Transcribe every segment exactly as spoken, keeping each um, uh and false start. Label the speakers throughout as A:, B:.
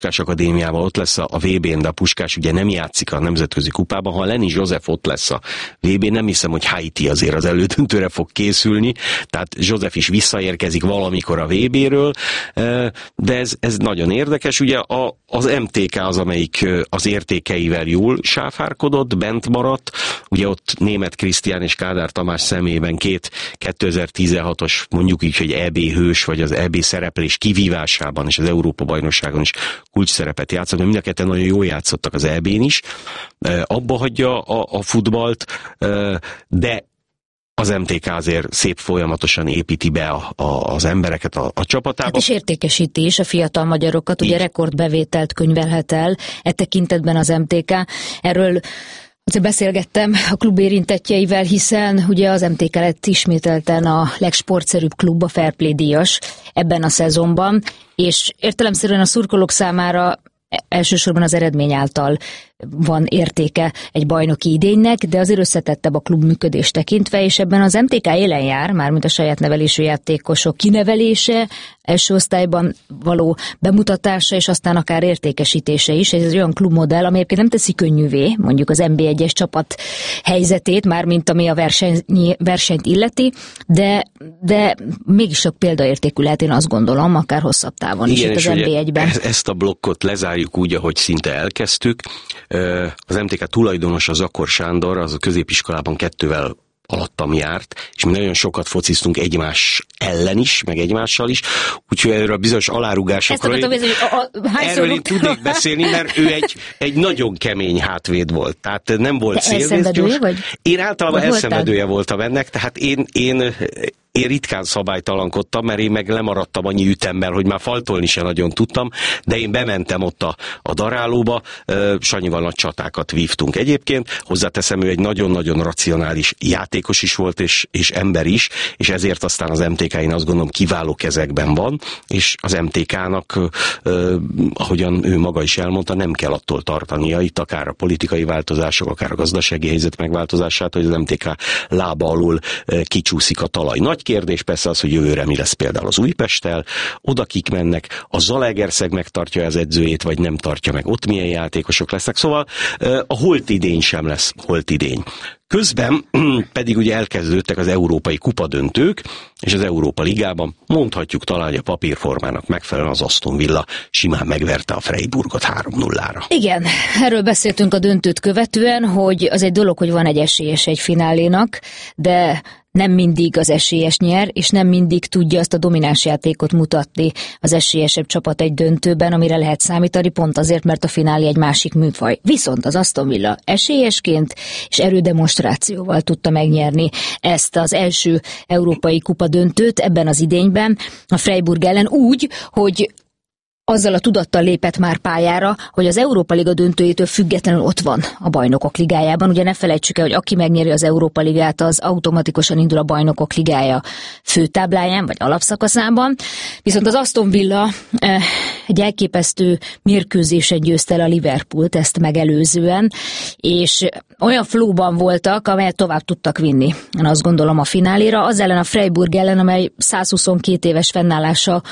A: Puskás Akadémiával ott lesz a vé bén, de a Puskás ugye nem játszik a nemzetközi kupában. Ha Lenny Joseph ott lesz a vé bén, nem hiszem, hogy Haiti azért az elődöntőre fog készülni, tehát Joseph is visszaérkezik valamikor a vé béről, de ez, ez nagyon érdekes. Ugye a, az em té ká az, amelyik az értékeivel jól sáfárkodott, bent maradt, ugye ott Németh Krisztián és Kádár Tamás személyében két kétezer-tizenhatos mondjuk így, hogy é bé hős, vagy az é bé szereplés kivívásában és az Európa-bajnokságon is kulcs szerepet játszott, de mind a ketten nagyon jól játszottak az é bén is. Abba hagyja a, a futballt, de az em té ká azért szép folyamatosan építi be a, a, az embereket a, a csapatába. Hát
B: és értékesíti is a fiatal magyarokat, így. Ugye rekordbevételt könyvelhet el e tekintetben az em té ká. Erről azért beszélgettem a klub érintettjeivel, hiszen ugye az em té ká lett ismételten a legsportszerűbb klub, a Fair Play díjas ebben a szezonban, és értelemszerűen a szurkolók számára elsősorban az eredmény által van értéke egy bajnoki idénynek, de azért összetettebb a klub működés tekintve, és ebben az em té ká élen jár, mármint a saját nevelésű játékosok kinevelése, első osztályban való bemutatása, és aztán akár értékesítése is. Ez egy olyan klubmodell, ami egyébként nem teszi könnyűvé, mondjuk az en bé egyes csapat helyzetét, mármint ami a verseny, versenyt illeti, de, de mégis sok példaértékű lehet, én azt gondolom, akár hosszabb távon is itt az en bé egyben.
A: Ezt a blokkot lezárjuk úgy, ahogy szinte elkezdtük. Az em té ká tulajdonos az Zakor Sándor, az a középiskolában kettővel alattam járt, és mi nagyon sokat fociztunk egymás ellen is, meg egymással is, úgyhogy erről a bizonyos alárugásokról én, erről én tudnék beszélni, mert ő egy, egy nagyon kemény hátvéd volt, tehát nem volt szélvészgyors. Én általában elszenvedője voltam ennek, tehát én, én Én ritkán szabálytalankodtam, mert én meg lemaradtam annyi ütemmel, hogy már faltolni se nagyon tudtam, de én bementem ott a, a darálóba, Sanyival nagy csatákat vívtunk egyébként, hozzáteszem, ő egy nagyon-nagyon racionális játékos is volt, és, és ember is, és ezért aztán az em té ká, én azt gondolom, kiváló kezekben van, és az em té ká-nak, eh, ahogyan ő maga is elmondta, nem kell attól tartania, itt akár a politikai változások, akár a gazdasági helyzet megváltozását, hogy az em té ká lába alól eh, kicsúszik a talaj. Nagy kérdés persze az, hogy jövőre mi lesz például az Újpesttel, oda kik mennek, a Zalaegerszeg megtartja az edzőjét, vagy nem tartja meg, ott milyen játékosok lesznek, szóval a holt idény sem lesz holt idény. Közben pedig ugye elkezdődtek az európai kupadöntők, és az Európa Ligában mondhatjuk talán, hogy a papírformának megfelelően az Aston Villa simán megverte a Freiburgot három nullára.
B: Igen, erről beszéltünk a döntőt követően, hogy az egy dolog, hogy van egy esélyes egy finálénak, de nem mindig az esélyes nyer, és nem mindig tudja azt a domináns játékot mutatni az esélyesebb csapat egy döntőben, amire lehet számítani, pont azért, mert a finálé egy másik műfaj. Viszont az Aston Villa esélyesként és erődemonstrációval tudta megnyerni ezt az első európai kupa döntőt ebben az idényben a Freiburg ellen úgy, hogy azzal a tudattal lépett már pályára, hogy az Európa Liga döntőjétől függetlenül ott van a Bajnokok Ligájában. Ugye ne felejtsük el, hogy aki megnyeri az Európa Ligát, az automatikusan indul a Bajnokok Ligája főtábláján, vagy alapszakaszában. Viszont az Aston Villa eh, egy elképesztő mérkőzésen győzte el a Liverpoolt, ezt megelőzően, és olyan flowban voltak, amelyet tovább tudtak vinni. Én azt gondolom a fináléra, az ellen a Freiburg ellen, amely százhuszonkét éves fennállása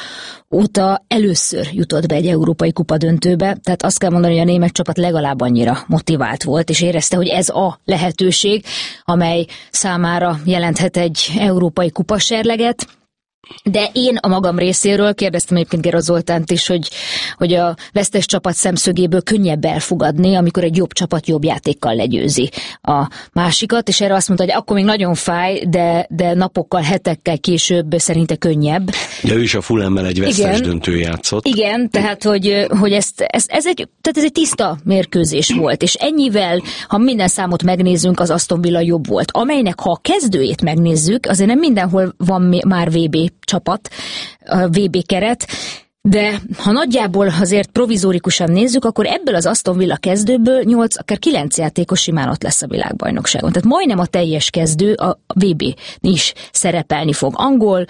B: óta először jutott be egy európai kupa döntőbe, tehát azt kell mondani, hogy a német csapat legalább annyira motivált volt, és érezte, hogy ez a lehetőség, amely számára jelenthet egy európai kupaserleget. De én a magam részéről kérdeztem egyébként Gera Zoltánt is, hogy, hogy a vesztes csapat szemszögéből könnyebb elfogadni, amikor egy jobb csapat jobb játékkal legyőzi a másikat, és erre azt mondta, hogy akkor még nagyon fáj, de, de napokkal, hetekkel később szerinte könnyebb.
A: De ő is a Fulhammel egy vesztes igen, döntő játszott.
B: Igen, tehát hogy, hogy ezt, ez, ez, egy, tehát ez egy tiszta mérkőzés volt, és ennyivel, ha minden számot megnézzünk, az Aston Villa jobb volt, amelynek ha a kezdőjét megnézzük, azért nem mindenhol van már vé bé csapat, a vé bé keret, de ha nagyjából azért provizórikusan nézzük, akkor ebből az Aston Villa kezdőből nyolc, akár kilenc játékos simán ott lesz a világbajnokságon. Tehát majdnem a teljes kezdő a vé bén is szerepelni fog. Angol,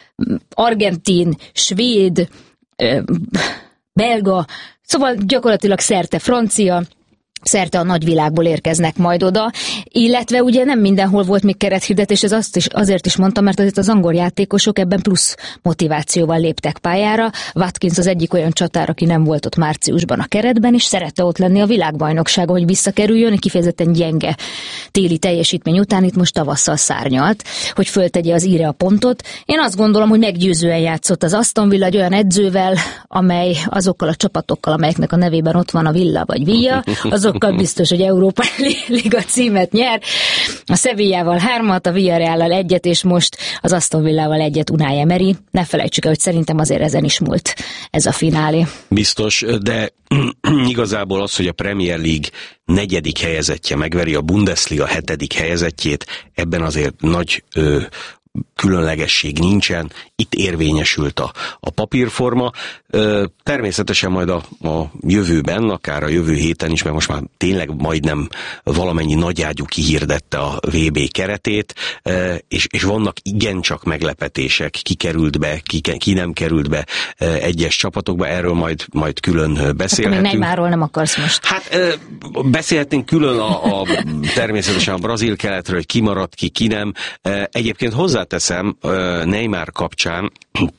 B: argentin, svéd, belga, szóval gyakorlatilag szerte francia, szerte a nagyvilágból érkeznek majd oda, illetve ugye nem mindenhol volt még kerethirdetés, ez azt is, azért is mondtam, mert azért az angol játékosok ebben plusz motivációval léptek pályára. Watkins az egyik olyan csatár, aki nem volt ott márciusban a keretben, és szerette ott lenni a világbajnokságon, hogy visszakerüljön, kifejezetten gyenge téli teljesítmény után itt most tavasszal szárnyalt, hogy föltegye az íre a pontot. Én azt gondolom, hogy meggyőzően játszott az Aston Villa egy olyan edzővel, amely azokkal a csapatokkal, amelyeknek a nevében ott van a Villa vagy Villa, azokkal biztos, hogy Európa Liga címet nyer. A Sevillával hármat, a Villarreallal egyet, és most az Aston Villával egyet Unai Emery. Ne felejtsük el, hogy szerintem azért ezen is múlt ez a finálé.
A: Biztos, de igazából az, hogy a Premier League negyedik helyezettje megveri a Bundesliga hetedik helyezettjét, ebben azért nagy ö, különlegesség nincsen, itt érvényesült a, a papírforma. Természetesen majd a, a jövőben, akár a jövő héten is, mert most már tényleg majdnem valamennyi nagyágyú kihirdette a vé bé keretét, és, és vannak igencsak meglepetések, ki került be, ki, ki nem került be egyes csapatokba, erről majd, majd külön beszélhetünk.
B: Akkor még Neymarról nem akarsz most.
A: Hát beszélhetnénk külön a, a természetesen a brazil keletről, hogy ki maradt ki, ki nem. Egyébként hozzáteszem Neymar kapcsán,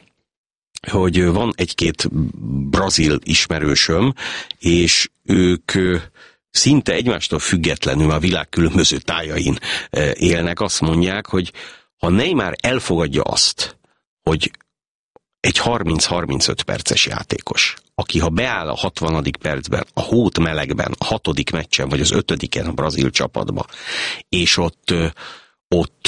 A: hogy van egy-két brazil ismerősöm, és ők szinte egymástól függetlenül a világ különböző tájain élnek, azt mondják, hogy ha Neymar elfogadja azt, hogy egy harminc-harmincöt perces játékos, aki ha beáll a hatvanadik percben, a hót melegben, a hatodik meccsen, vagy az ötödiken a brazil csapatba, és ott, ott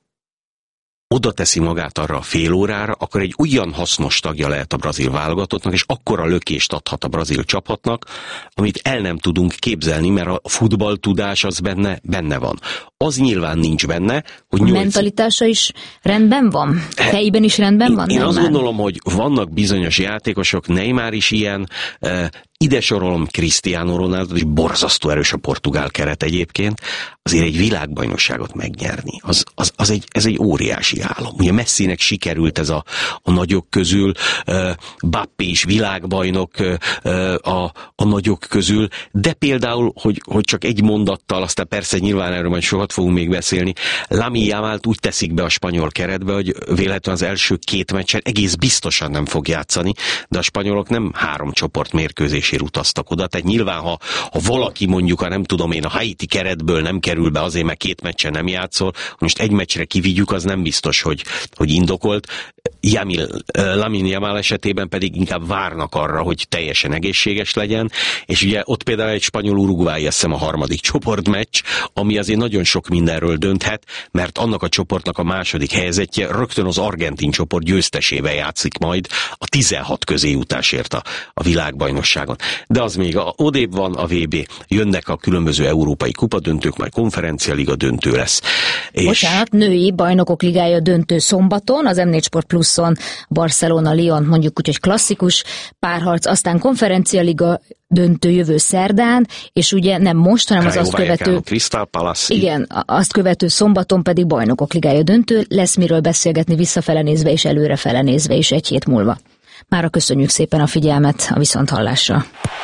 A: oda teszi magát arra a fél órára, akkor egy olyan hasznos tagja lehet a brazil válogatottnak, és akkora lökést adhat a brazil csapatnak, amit el nem tudunk képzelni, mert a futballtudás az benne, benne van. Az nyilván nincs benne, hogy...
B: A
A: nyolc...
B: mentalitása is rendben van? Fejében is rendben van?
A: Én, én azt gondolom, hogy vannak bizonyos játékosok, Neymar is ilyen, eh, ide sorolom Cristiano Ronaldo, és borzasztó erős a portugál keret egyébként, azért egy világbajnokságot megnyerni, az, az, az egy, ez egy óriási álom. Ugye Messinek sikerült ez a, a nagyok közül, uh, Mbappé is világbajnok uh, a, a nagyok közül, de például, hogy, hogy csak egy mondattal, aztán persze nyilván erről majd sokat fogunk még beszélni, Lamine Yamalt úgy teszik be a spanyol keretbe, hogy véletlenül az első két meccsen egész biztosan nem fog játszani, de a spanyolok nem három csoport mérkőzésért utaztak oda, tehát nyilván, ha, ha valaki mondjuk, ha nem tudom én, a Haiti keretből nem kerül be azért, mert két meccsen nem játszol, most egy meccsre kivigyük, az nem biztos, hogy, hogy indokolt. Jamil, Lamine Yamal esetében pedig inkább várnak arra, hogy teljesen egészséges legyen, és ugye ott például egy spanyol-uruguayi, azt hiszem a harmadik csoportmeccs, ami azért nagyon sok mindenről dönthet, mert annak a csoportnak a második helyezettje rögtön az argentin csoport győztesével játszik majd a tizenhat közé jutásért a, a világbajnokságon. De az még a, odébb van a vé bé, jönnek a különböző európai kupadöntők, majd konferencialiga döntő lesz.
B: És... Bocsánat, női bajnokok ligája döntő szombaton, az em négy Sport Pluszon Barcelona, Lyon, mondjuk úgy, hogy klasszikus párharc, aztán konferencialiga döntő jövő szerdán, és ugye nem most, hanem az azt követő...
A: Crystal Palace.
B: Igen, azt követő szombaton pedig bajnokok ligája döntő, lesz miről beszélgetni visszafele nézve és előrefele nézve is egy hét múlva. Mára köszönjük szépen a figyelmet, a viszonthallásra.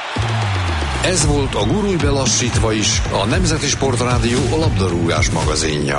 C: Ez volt a Gurulj be lassítva is, a Nemzeti Sportrádió a labdarúgás magazinja.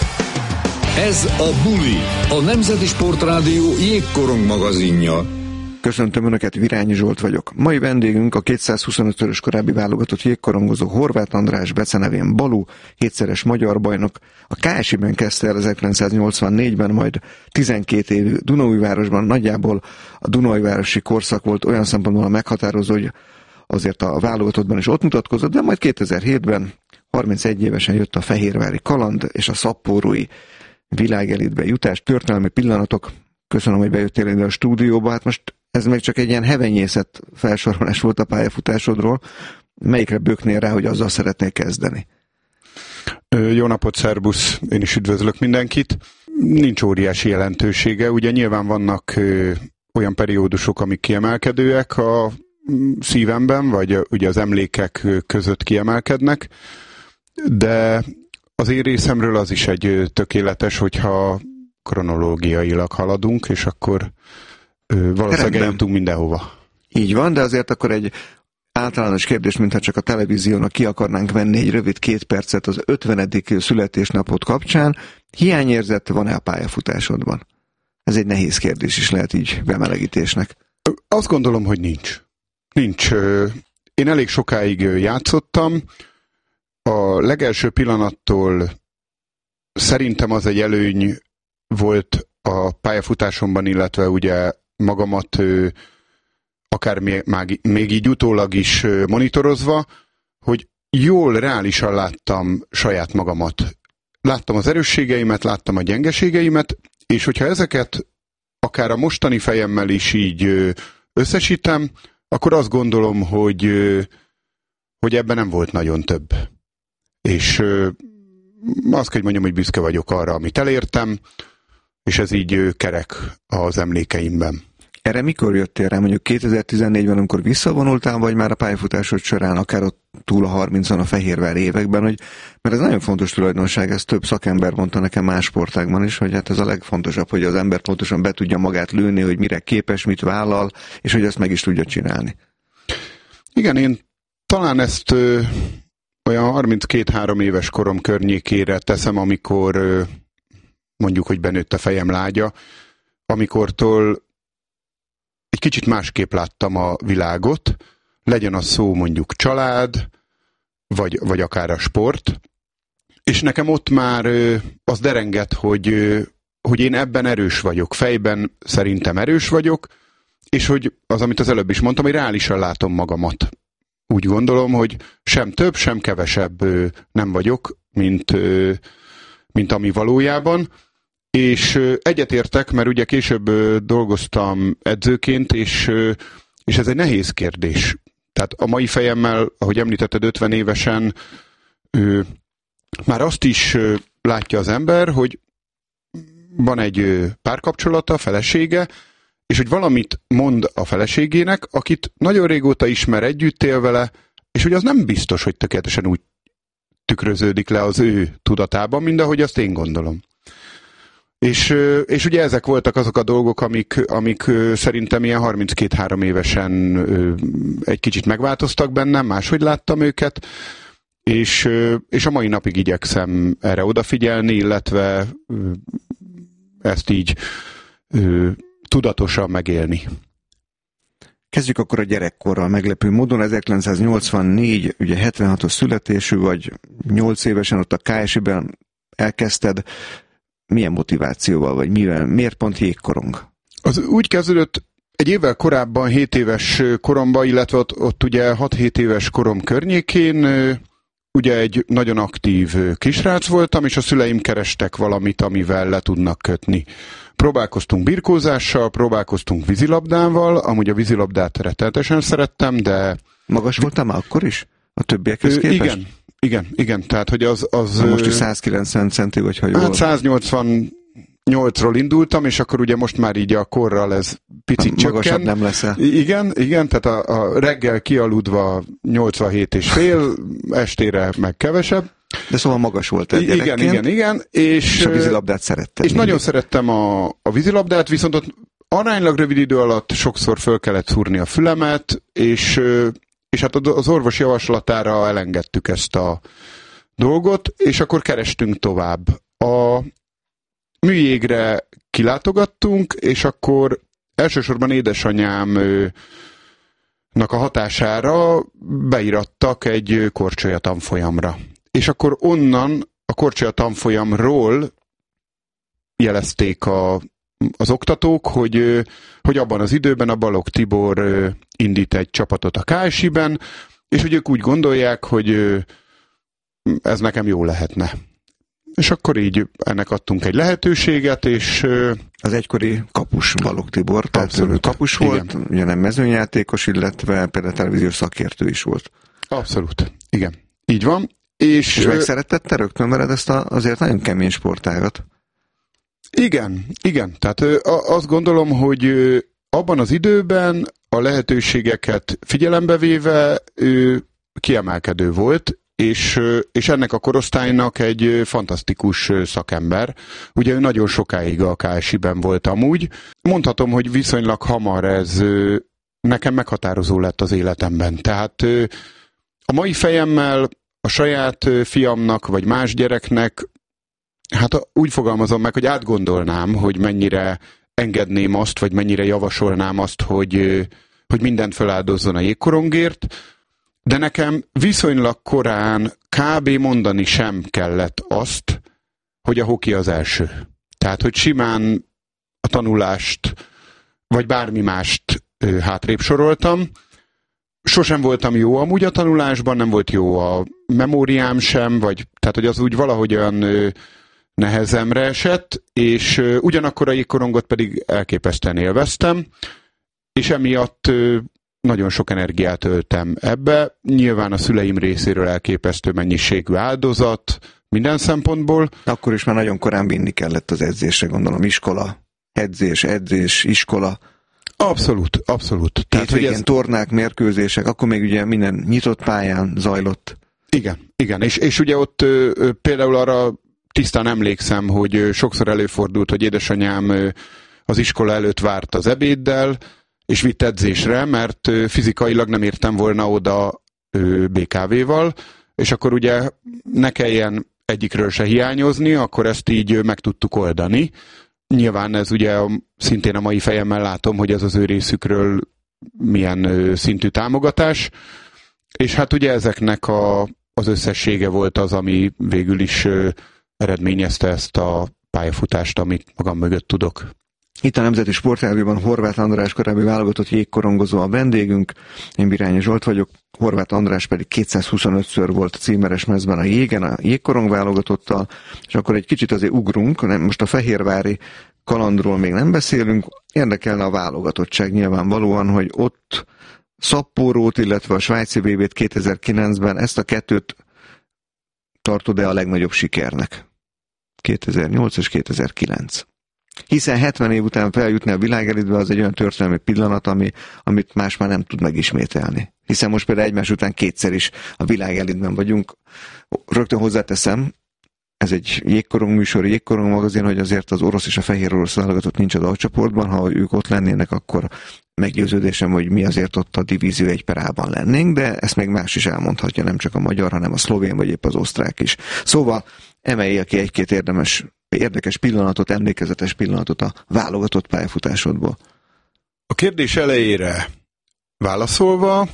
C: Ez a Buli, a Nemzeti Sportrádió jégkorong magazinja.
D: Köszöntöm Önöket, Virányi Zsolt vagyok. Mai vendégünk a kétszázhuszonöt-szörös korábbi válogatott jégkorongozó Horváth András, becenevén Balú, hétszeres magyar bajnok. A ká es i-ben kezdte el ezerkilencszáznyolcvannégyben, majd tizenkét év Dunaújvárosban, nagyjából a Dunaújvárosi korszak volt olyan szempontból a meghatározó, hogy azért a válogatottban is ott mutatkozott, de majd kétezer-hétben harmincegy évesen jött a fehérvári kaland és a szappórói világelitbe jutás, történelmi pillanatok. Köszönöm, hogy bejöttél ide a stúdióba. Hát most ez még csak egy ilyen hevenyészet felsorolás volt a pályafutásodról. Melyikre böknél rá, hogy azzal szeretnél kezdeni?
E: Jó napot, szerbusz! Én is üdvözlök mindenkit. Nincs óriási jelentősége. Ugye nyilván vannak ö, olyan periódusok, amik kiemelkedőek a szívemben, vagy ugye az emlékek között kiemelkednek, de az én részemről az is egy tökéletes, hogyha kronológiailag haladunk, és akkor ö, valószínűleg eljutunk mindenhova.
D: Így van, de azért akkor egy általános kérdés, mintha csak a televíziónak ki akarnánk venni egy rövid két percet az ötvenedik születésnapot kapcsán. Hiányérzet van-e a pályafutásodban? Ez egy nehéz kérdés is lehet így bemelegítésnek.
E: Azt gondolom, hogy nincs. Nincs. Én elég sokáig játszottam. A legelső pillanattól szerintem az egy előny volt a pályafutásomban, illetve ugye magamat akár még, még így utólag is monitorozva, hogy jól, reálisan láttam saját magamat. Láttam az erősségeimet, láttam a gyengeségeimet, és hogyha ezeket akár a mostani fejemmel is így összesítem, akkor azt gondolom, hogy, hogy ebben nem volt nagyon több. És azt kell, hogy mondjam, hogy büszke vagyok arra, amit elértem, és ez így kerek az emlékeimben.
D: Erre mikor jöttél rá? Mondjuk kétezer-tizennégyben, amikor visszavonultál, vagy már a pályafutásod során, akár ott túl a harmincon, a Fehérvár években, hogy, mert ez nagyon fontos tulajdonság, ezt több szakember mondta nekem más sportágban is, hogy hát ez a legfontosabb, hogy az ember pontosan be tudja magát lőni, hogy mire képes, mit vállal, és hogy ezt meg is tudja csinálni.
E: Igen, én talán ezt ö, olyan harminckét-három éves korom környékére teszem, amikor ö, mondjuk, hogy benőtt a fejem lágya, amikortól egy kicsit másképp láttam a világot, legyen az szó mondjuk család, vagy, vagy akár a sport, és nekem ott már ö, az derengett, hogy, ö, hogy én ebben erős vagyok, fejben szerintem erős vagyok, és hogy az, amit az előbb is mondtam, hogy reálisan látom magamat. Úgy gondolom, hogy sem több, sem kevesebb ö, nem vagyok, mint, ö, mint ami valójában. És egyetértek, mert ugye később dolgoztam edzőként, és, és ez egy nehéz kérdés. Tehát a mai fejemmel, ahogy említetted, ötven évesen már azt is látja az ember, hogy van egy párkapcsolata, felesége, és hogy valamit mond a feleségének, akit nagyon régóta ismer, együtt él vele, és hogy az nem biztos, hogy tökéletesen úgy tükröződik le az ő tudatában, mint ahogy azt én gondolom. És, és ugye ezek voltak azok a dolgok, amik, amik szerintem ilyen harminckét-három évesen egy kicsit megváltoztak bennem, máshogy láttam őket, és, és a mai napig igyekszem erre odafigyelni, illetve ezt így tudatosan megélni.
D: Kezdjük akkor a gyerekkorral meglepő módon. ezerkilencszáznyolcvannégy, ugye hetvenhatos születésű vagy, nyolc évesen ott a ká es i-ben elkezdted. Milyen motivációval, vagy mivel, miért pont jégkorong?
E: Az úgy kezdődött egy évvel korábban, hét éves koromban, illetve ott, ott ugye hat-hét éves korom környékén, ugye egy nagyon aktív kisrác voltam, és a szüleim kerestek valamit, amivel le tudnak kötni. Próbálkoztunk birkózással, próbálkoztunk vízilabdával, amúgy a vízilabdát rettenetesen szerettem, de... Magas
D: voltam már akkor is? A többiekhez képest?
E: Igen. Igen, igen, tehát hogy az... az
D: Na most is százkilencven centi, vagy ha jól...
E: Hát száznyolcvannyolcról indultam, és akkor ugye most már így a korral ez picit csökken.
D: Magasabb nem leszel.
E: Igen, igen, tehát a, a reggel kialudva nyolcvanhét és fél, estére meg kevesebb.
D: De szóval magas volt egy
E: igen,
D: gyerekként.
E: Igen, igen, és...
D: És a vízilabdát szerettem.
E: És mindig. Nagyon szerettem a, a vízilabdát, viszont ott aránylag rövid idő alatt sokszor föl kellett szúrni a fülemet, és... és hát az orvos javaslatára elengedtük ezt a dolgot, és akkor kerestünk tovább. A műjégre kilátogattunk, és akkor elsősorban édesanyámnak a hatására beírattak egy korcsolya tanfolyamra. És akkor onnan a korcsolya tanfolyamról jelezték a az oktatók, hogy, hogy abban az időben a Balogh Tibor indít egy csapatot a ká es i-ben, és hogy ők úgy gondolják, hogy ez nekem jó lehetne. És akkor így ennek adtunk egy lehetőséget, és...
D: Az egykori kapus Balogh Tibor, tehát kapus volt, igen. Ugye nem mezőnyjátékos, illetve például televíziós szakértő is volt.
E: Abszolút, igen. Így van. És,
D: és megszeretted te rögtön veled ezt a, azért nagyon kemény sportágat?
E: Igen, igen. Tehát azt gondolom, hogy abban az időben a lehetőségeket figyelembe véve kiemelkedő volt, és, és ennek a korosztálynak egy fantasztikus szakember. Ugye ő nagyon sokáig a ká es i-ben volt amúgy. Mondhatom, hogy viszonylag hamar ez nekem meghatározó lett az életemben. Tehát a mai fejemmel a saját fiamnak, vagy más gyereknek, hát úgy fogalmazom meg, hogy átgondolnám, hogy mennyire engedném azt, vagy mennyire javasolnám azt, hogy, hogy mindent feláldozzon a jégkorongért, de nekem viszonylag korán kb. Mondani sem kellett azt, hogy a hoki az első. Tehát, hogy simán a tanulást, vagy bármi mást ö, hátrébb soroltam. Sosem voltam jó amúgy a tanulásban, nem volt jó a memóriám sem, vagy tehát, hogy az úgy valahogy olyan ö, nehezemre esett, és ö, ugyanakkor a jégkorongot pedig elképesztően élveztem, és emiatt ö, nagyon sok energiát öltem ebbe. Nyilván a szüleim részéről elképesztő mennyiségű áldozat, minden szempontból.
D: Akkor is már nagyon korán vinni kellett az edzésre, gondolom, iskola, edzés, edzés, iskola.
E: Abszolút, abszolút.
D: Tehát, hogy ez... tornák, mérkőzések, akkor még ugye minden nyitott pályán zajlott.
E: Igen, igen, és, és ugye ott ö, ö, például arra tisztán emlékszem, hogy ö, sokszor előfordult, hogy édesanyám ö, az iskola előtt várt az ebéddel, és vitt edzésre, mert ö, fizikailag nem értem volna oda ö, bé ká véval, és akkor ugye ne kelljen egyikről se hiányozni, akkor ezt így meg tudtuk oldani. Nyilván ez ugye szintén a mai fejemmel látom, hogy ez az ő részükről milyen szintű támogatás, és hát ugye ezeknek a, az összessége volt az, ami végül is eredményezte ezt a pályafutást, amit magam mögött tudok.
D: Itt a Nemzeti Sportrádióban Horváth András korábbi válogatott jégkorongozó a vendégünk, én Birányi Zsolt vagyok, Horváth András pedig kétszázhuszonötször volt címeres mezben a jégen, a jégkorong válogatottal, és akkor egy kicsit azért ugrunk, nem, most a fehérvári kalandról még nem beszélünk, érdekelne a válogatottság nyilvánvalóan, hogy ott Szapporót, illetve a svájci vé bét kétezer-kilencben ezt a kettőt tartod-e a legnagyobb sikernek? kétezer-nyolc és kétezer-kilenc. Hiszen hetven év után feljutni a világelitbe az egy olyan történelmi pillanat, ami, amit más már nem tud megismételni. Hiszen most például egymás után kétszer is a világelitben vagyunk. Rögtön hozzáteszem, ez egy jégkorong műsor, jégkorong magazin, hogy azért az orosz és a fehér orosz válogatott nincs az alcsoportban, ha ők ott lennének, akkor meggyőződésem, hogy mi azért ott a divízió egy per A-ban lennénk, de ezt még más is elmondhatja, nem csak a magyar, hanem a szlovén vagy épp az osztrák is. Szóval emeljél ki egy-két érdemes érdekes pillanatot, emlékezetes pillanatot a válogatott pályafutásodból.
E: A kérdés elejére válaszolva,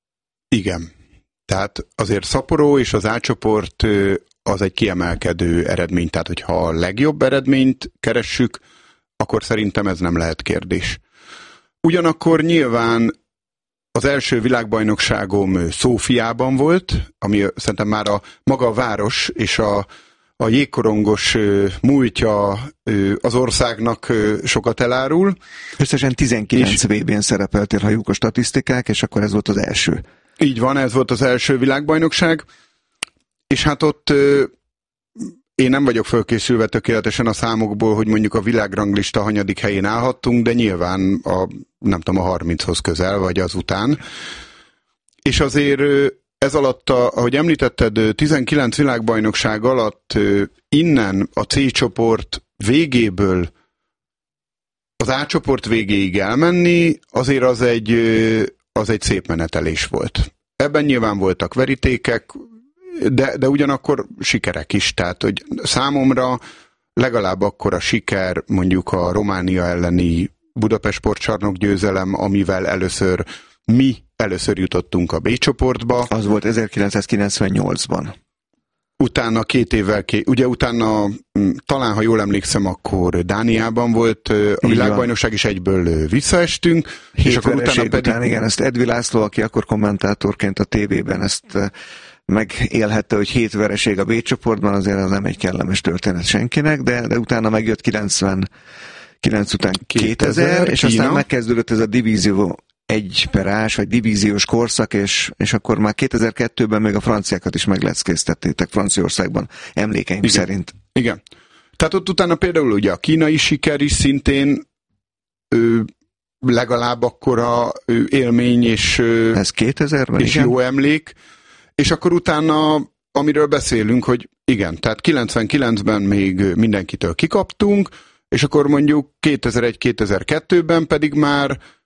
E: igen. Tehát azért Szaporó és az A-csoport az egy kiemelkedő eredmény. Tehát, hogyha a legjobb eredményt keressük, akkor szerintem ez nem lehet kérdés. Ugyanakkor nyilván az első világbajnokságom Szófiában volt, ami szerintem már a maga a város és a a jégkorongos múltja az országnak sokat elárul.
D: Összesen tizenkilenc vé bén szerepeltél, ha jók a statisztikák, és akkor ez volt az első.
E: Így van, ez volt az első világbajnokság, és hát ott én nem vagyok fölkészülve tökéletesen a számokból, hogy mondjuk a világranglista hanyadik helyén állhattunk, de nyilván a, nem tudom, a harminchoz közel, vagy azután. És azért ez alatt, a, ahogy említetted, tizenkilenc világbajnokság alatt innen a C csoport végéből az A csoport végéig elmenni, azért az egy, az egy szép menetelés volt. Ebben nyilván voltak verítékek, de, de ugyanakkor sikerek is. Tehát, hogy számomra legalább akkor a siker mondjuk a Románia elleni Budapest Sportcsarnok győzelem, amivel először mi először jutottunk a B csoportba.
D: Az volt ezerkilencszázkilencvennyolcban.
E: Utána két évvel, ugye utána talán, ha jól emlékszem, akkor Dániában volt a világbajnokság, is egyből visszaestünk.
D: Hét és akkor utána pedig... után, igen, ezt Edvi László, aki akkor kommentátorként a tévében ezt megélhette, hogy hét vereség a B csoportban, azért az nem egy kellemes történet senkinek, de, de utána megjött kilencvenkilenc után kétezer, és aztán megkezdődött ez a divízió egy per ás, vagy divíziós korszak, és, és akkor már kétezer-kettőben még a franciákat is megleckéztettétek Franciaországban, emlékeim
E: igen,
D: szerint.
E: Igen. Tehát ott utána például ugye a kínai siker is szintén ő, legalább akkora ő, élmény, és,
D: ez kétezerben,
E: és jó emlék. És akkor utána, amiről beszélünk, hogy igen, tehát kilencvenkilencben még mindenkitől kikaptunk, és akkor mondjuk kétezer-egy-kétezer-kettőben pedig már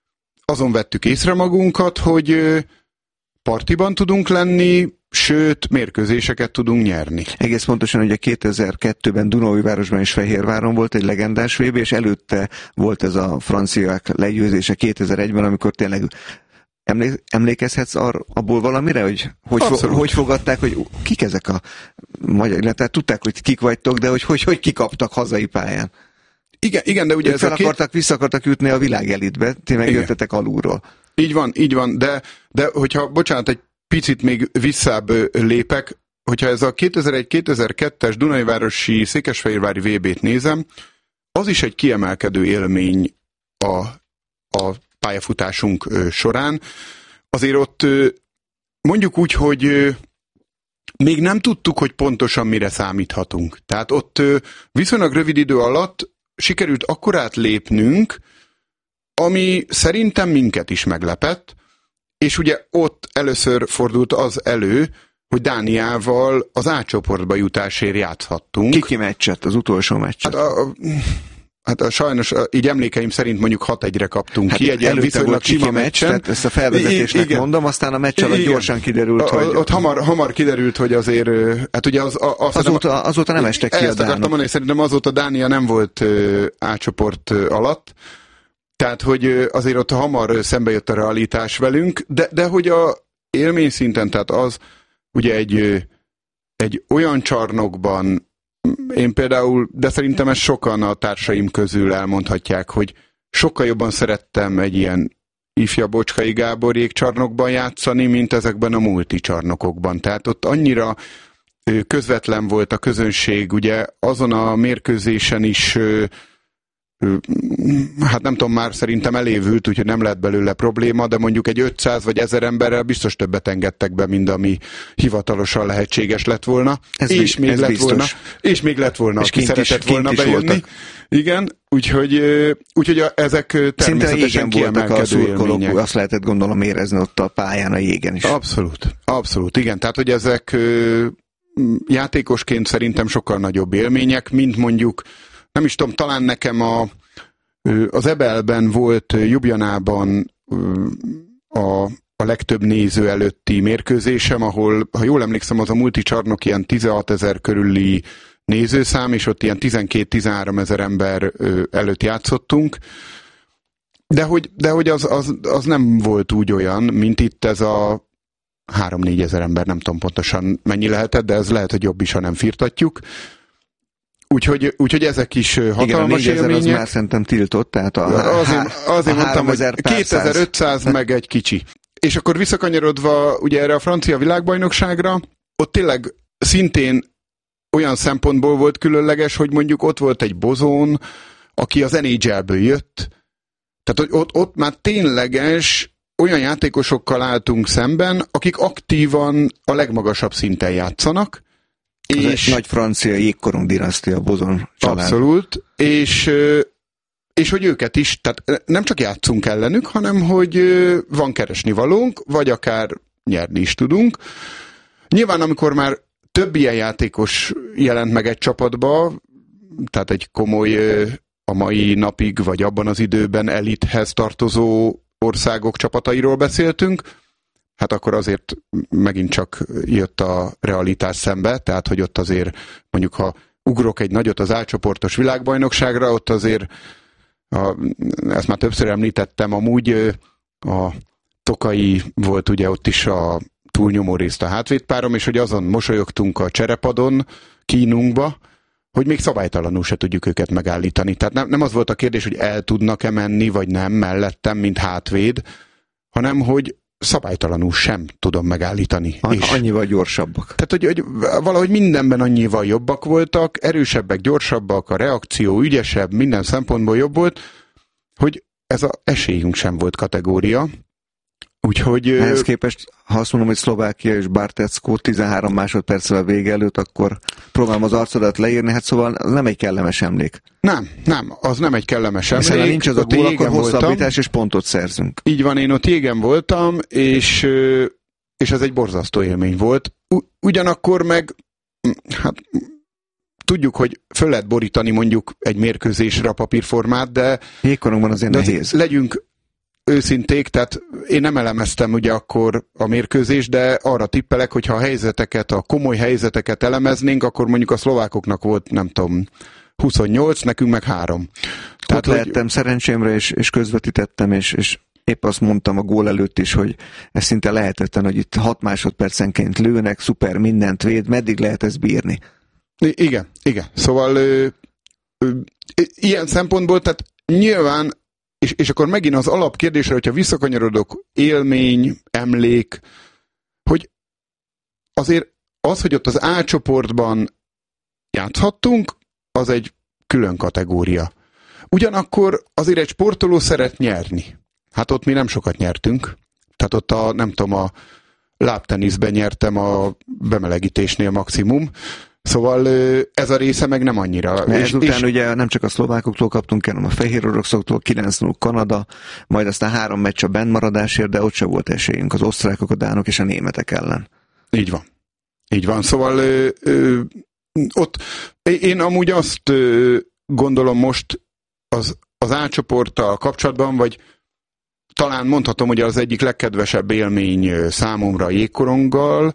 E: azon vettük észre magunkat, hogy partiban tudunk lenni, sőt, mérkőzéseket tudunk nyerni.
D: Egész pontosan, ugye kétezer-kettőben Dunaújvárosban és Fehérváron volt egy legendás vé bé, és előtte volt ez a franciák legyőzése kétezer-egyben, amikor tényleg emlékezhetsz arra, abból valamire, hogy hogy, fo- hogy fogadták, hogy kik ezek a magyar, illetve tudták, hogy kik vagytok, de hogy hogy, hogy kikaptak hazai pályán.
E: Igen, igen, de ugye
D: ők
E: ez
D: fel
E: a két...
D: akartak, vissza akartak jutni a világelitbe, ti meg jöttetek alulról.
E: Így van, így van, de, de hogyha, bocsánat, egy picit még visszább lépek, hogyha ez a kétezer-egy-kétezer-kettes Dunaújvárosi Székesfehérvári vé bét nézem, az is egy kiemelkedő élmény a, a pályafutásunk során. Azért ott mondjuk úgy, hogy még nem tudtuk, hogy pontosan mire számíthatunk. Tehát ott viszonylag rövid idő alatt sikerült akkorát lépnünk, ami szerintem minket is meglepett, és ugye ott először fordult az elő, hogy Dániával az A csoportba jutásért játszhattunk.
D: Kiki meccset, az utolsó meccset?
E: Hát a, hát a sajnos, így emlékeim szerint mondjuk hat egyre kaptunk
D: hát
E: ki, egy ilyen viszonylag sima meccsen.
D: Tehát ezt a felvezetésnek I- mondom, aztán a meccs alatt gyorsan kiderült,
E: a,
D: hogy...
E: Ott hamar, hamar kiderült, hogy azért, hát ugye az... A, az
D: azóta, a, azóta nem estek ki a dánok.
E: Ezt akartam mondani, szerintem azóta Dánia nem volt A csoport alatt, tehát, hogy azért ott hamar szembe jött a realitás velünk, de, de hogy a élmény szinten, tehát az ugye egy, egy olyan csarnokban, én például, de szerintem ezt sokan a társaim közül elmondhatják, hogy sokkal jobban szerettem egy ilyen ifjabb Bocskai Gáborék csarnokban játszani, mint ezekben a multicsarnokokban. Tehát ott annyira közvetlen volt a közönség, ugye azon a mérkőzésen is, hát nem tudom, már szerintem elévült, úgyhogy nem lett belőle probléma, de mondjuk egy ötszáz vagy ezer emberrel biztos többet engedtek be, mint ami hivatalosan lehetséges lett volna.
D: Ez
E: és, még
D: ez
E: lett
D: biztos.
E: volna, és még lett volna,
D: és
E: aki szeretett
D: is,
E: volna bejönni. Voltak. Igen, úgyhogy, úgyhogy a, ezek természetesen kiemelkedő élmények.
D: Azt lehetett gondolom érezni ott a pályán, a jégen is.
E: Abszolút, abszolút, igen. Tehát, hogy ezek játékosként szerintem sokkal nagyobb élmények, mint mondjuk, nem is tudom, talán nekem a, az Ebelben volt Ljubljanában a, a legtöbb néző előtti mérkőzésem, ahol, ha jól emlékszem, az a multicsarnok ilyen tizenhatezer körüli nézőszám, és ott ilyen tizenkét-tizenhárom ezer ember előtt játszottunk. De hogy, de hogy az, az, az nem volt úgy olyan, mint itt ez a három-négy ezer ember, nem tudom pontosan mennyi lehetett, de ez lehet, hogy jobb is, ha nem firtatjuk. Úgyhogy, úgyhogy ezek is hatalmas
D: igen,
E: élmények.
D: Az már szerintem tiltott, tehát a,
E: azért, azért
D: a
E: mondtam, hogy kétezer-ötszáz meg egy kicsi. És akkor visszakanyarodva ugye erre a francia világbajnokságra, ott tényleg szintén olyan szempontból volt különleges, hogy mondjuk ott volt egy Bozón, aki az en há el-ből jött. Tehát, hogy ott, ott már tényleges olyan játékosokkal álltunk szemben, akik aktívan a legmagasabb szinten játszanak.
D: És nagy francia jégkorong dinasztia, Bozon család.
E: Abszolút, és, és hogy őket is, tehát nem csak játszunk ellenük, hanem hogy van keresni valónk, vagy akár nyerni is tudunk. Nyilván, amikor már több ilyen játékos jelent meg egy csapatba, tehát egy komoly, a mai napig, vagy abban az időben elithez tartozó országok csapatairól beszéltünk, hát akkor azért megint csak jött a realitás szembe, tehát hogy ott azért mondjuk, ha ugrok egy nagyot az A csoportos világbajnokságra, ott azért, a, ezt már többször említettem, amúgy a Tokai volt ugye ott is a túlnyomó részt a hátvédpárom, és hogy azon mosolyogtunk a cserepadon kínunkba, hogy még szabálytalanul se tudjuk őket megállítani. Tehát nem, nem az volt a kérdés, hogy el tudnak-e menni, vagy nem mellettem, mint hátvéd, hanem hogy szabálytalanul sem tudom megállítani.
D: A,
E: és
D: annyival gyorsabbak.
E: Tehát, hogy, hogy valahogy mindenben annyival jobbak voltak, erősebbek, gyorsabbak, a reakció ügyesebb, minden szempontból jobb volt, hogy ez az esélyünk sem volt kategória. Úgyhogy...
D: Ehhez képest, ha azt mondom, hogy Szlovákia és Bartecko tizenhárom másodperccel a vége előtt, akkor próbálom az arcodat leírni, hát szóval nem egy kellemes emlék.
E: Nem, nem, az nem egy kellemes emlék.
D: Hiszen nincs az a gól, akkor hosszabbítás és pontot szerzünk.
E: Így van, én ott jégen voltam, és, és ez egy borzasztó élmény volt. Ugyanakkor meg, hát tudjuk, hogy föl lehet borítani mondjuk egy mérkőzésre a papírformát, de...
D: Jégkorongban azért nehéz.
E: Legyünk őszinték, tehát én nem elemeztem ugye akkor a mérkőzést, de arra tippelek, hogy ha a helyzeteket, a komoly helyzeteket elemeznénk, akkor mondjuk a szlovákoknak volt, nem tudom, huszonnyolc, nekünk meg három.
D: Tehát ott lehettem hogy... szerencsémre, és, és közvetítettem, és, és épp azt mondtam a gól előtt is, hogy ez szinte lehetetlen, hogy itt hat másodpercenként lőnek, szuper, mindent véd, meddig lehet ezt bírni?
E: I- igen, igen. Szóval ö, ö, ilyen szempontból, tehát nyilván, és, és akkor megint az alapkérdésre, hogyha visszakanyarodok, élmény, emlék, hogy azért az, hogy ott az A csoportban játszhattunk, az egy külön kategória. Ugyanakkor azért egy sportoló szeret nyerni. Hát ott mi nem sokat nyertünk. Tehát ott a, nem tudom, a lábteniszben nyertem a bemelegítésnél maximum. Szóval ez a része meg nem annyira.
D: És, ezután és... ugye nem csak a szlovákoktól kaptunk, hanem a fehér oroszoktól, kilenc null Kanada, majd aztán három meccs a bennmaradásért, de ott sem volt esélyünk az osztrákok, a dánok és a németek ellen.
E: Így van. Így van. Szóval ö, ö, ott én amúgy azt ö, gondolom most az, az A csoporttal kapcsolatban, vagy talán mondhatom, hogy az egyik legkedvesebb élmény számomra a jégkoronggal,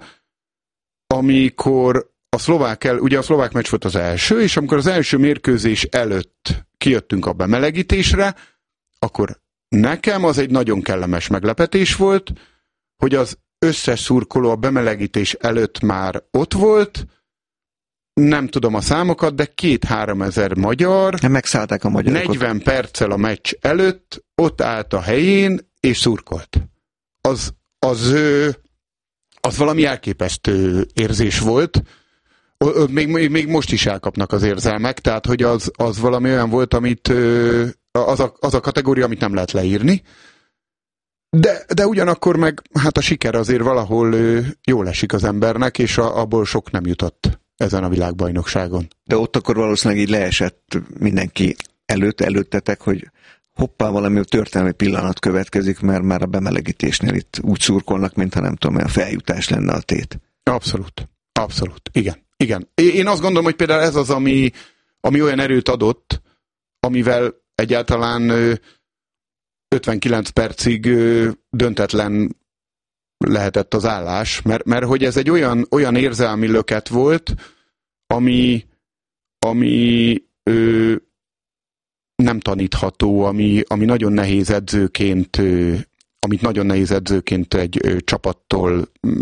E: amikor a szlovák el, ugye a szlovák meccs volt az első, és amikor az első mérkőzés előtt kijöttünk a bemelegítésre, akkor nekem az egy nagyon kellemes meglepetés volt, hogy az összes szurkoló a bemelegítés előtt már ott volt, nem tudom a számokat, de két-három ezer magyar,
D: megszállták a magyarokat.
E: negyven perccel a meccs előtt ott állt a helyén, és szurkolt. Az, az, az valami elképesztő érzés volt. Még, még most is elkapnak az érzelmek, tehát hogy az, az valami olyan volt, amit az a, az a kategória, amit nem lehet leírni. De, de ugyanakkor meg hát a siker azért valahol jól esik az embernek, és a, abból sok nem jutott ezen a világbajnokságon.
D: De ott akkor valószínűleg így leesett mindenki előtt, előttetek, hogy hoppá, valami történelmi pillanat következik, mert már a bemelegítésnél itt úgy szurkolnak, mintha nem tudom, a feljutás lenne a tét.
E: Abszolút. Abszolút. Igen. Igen. Én azt gondolom, hogy például ez az, ami, ami olyan erőt adott, amivel egyáltalán ötvenkilenc percig döntetlen lehetett az állás, mert, mert hogy ez egy olyan, olyan érzelmi löket volt, ami, ami ö, nem tanítható, ami, ami nagyon nehéz edzőként, ö, amit nagyon nehéz edzőként egy ö, csapattól ö,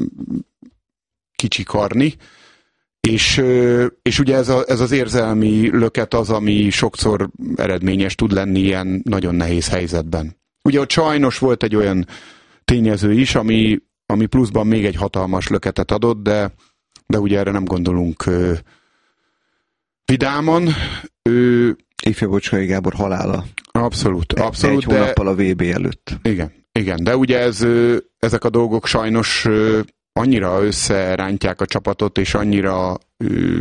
E: kicsikarni, és, ö, és ugye ez, a, ez az érzelmi löket az, ami sokszor eredményes tud lenni ilyen nagyon nehéz helyzetben. Ugye ott sajnos volt egy olyan tényező is, ami, ami pluszban még egy hatalmas löketet adott, de, de ugye erre nem gondolunk ö, vidáman. Ö,
D: Ifja Bocskai Gábor halála.
E: Abszolút, abszolút.
D: Egy hónappal a vé bé előtt.
E: Igen, igen, de ugye ez, ö, ezek a dolgok sajnos ö, annyira összerántják a csapatot, és annyira ö,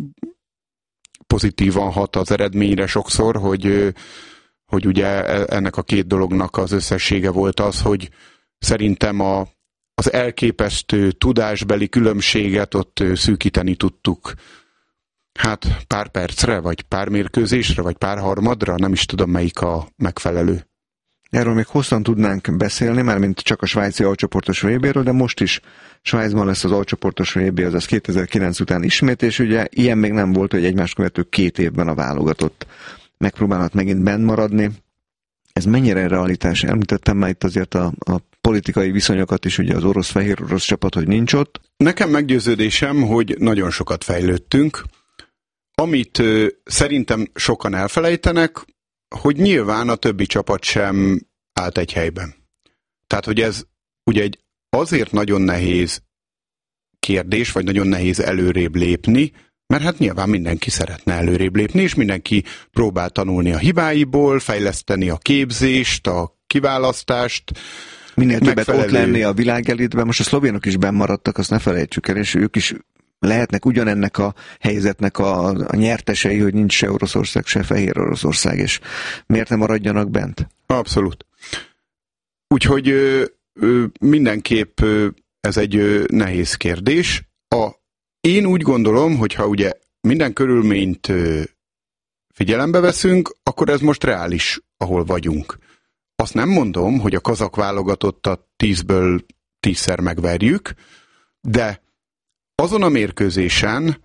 E: pozitívan hat az eredményre sokszor, hogy ö, hogy ugye ennek a két dolognak az összessége volt az, hogy szerintem a, az elképesztő tudásbeli különbséget ott szűkíteni tudtuk. Hát pár percre, vagy pár mérkőzésre, vagy pár harmadra, nem is tudom melyik a megfelelő.
D: Erről még hosszan tudnánk beszélni, már mint csak a svájci alcsoportos vé béről, de most is Svájcban lesz az alcsoportos vé bé, azaz kétezer-kilenc után ismét, és ugye ilyen még nem volt, hogy egymást követő két évben a válogatott megpróbálhat megint benn maradni. Ez mennyire realitás? Említettem már itt azért a, a politikai viszonyokat is, ugye az orosz-fehér orosz csapat, hogy nincs ott.
E: Nekem meggyőződésem, hogy nagyon sokat fejlődtünk. Amit ö, szerintem sokan elfelejtenek, hogy nyilván a többi csapat sem állt egy helyben. Tehát, hogy ez ugye egy azért nagyon nehéz kérdés, vagy nagyon nehéz előrébb lépni, mert hát nyilván mindenki szeretne előrébb lépni, és mindenki próbál tanulni a hibáiból, fejleszteni a képzést, a kiválasztást.
D: Minél többet megfelelő... ott lenni a világelitben. Most a szlovénok is bennmaradtak, azt ne felejtsük el, és ők is lehetnek ugyanennek a helyzetnek a, a nyertesei, hogy nincs se Oroszország, se Fehér Oroszország, és miért nem maradjanak bent?
E: Abszolút. Úgyhogy ö, ö, mindenképp ö, ez egy ö, nehéz kérdés. A Én úgy gondolom, hogy ha ugye minden körülményt ö, figyelembe veszünk, akkor ez most reális, ahol vagyunk. azt nem mondom, hogy a kazak válogatottat tízből tízszer megverjük, de azon a mérkőzésen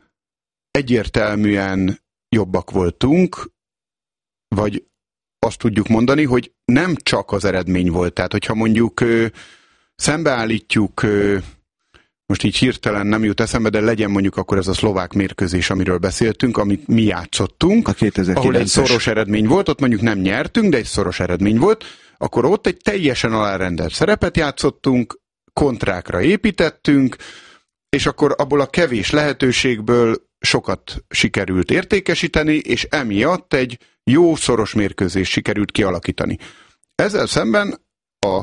E: egyértelműen jobbak voltunk, vagy azt tudjuk mondani, hogy nem csak az eredmény volt. Tehát, hogyha mondjuk ö, szembeállítjuk, ö, most így hirtelen nem jut eszembe, de legyen mondjuk akkor ez a szlovák mérkőzés, amiről beszéltünk, amit mi játszottunk, ahol egy szoros eredmény volt, ott mondjuk nem nyertünk, de egy szoros eredmény volt, akkor ott egy teljesen alárendelt szerepet játszottunk, kontrákra építettünk, és akkor abból a kevés lehetőségből sokat sikerült értékesíteni, és emiatt egy jó szoros mérkőzést sikerült kialakítani. Ezzel szemben a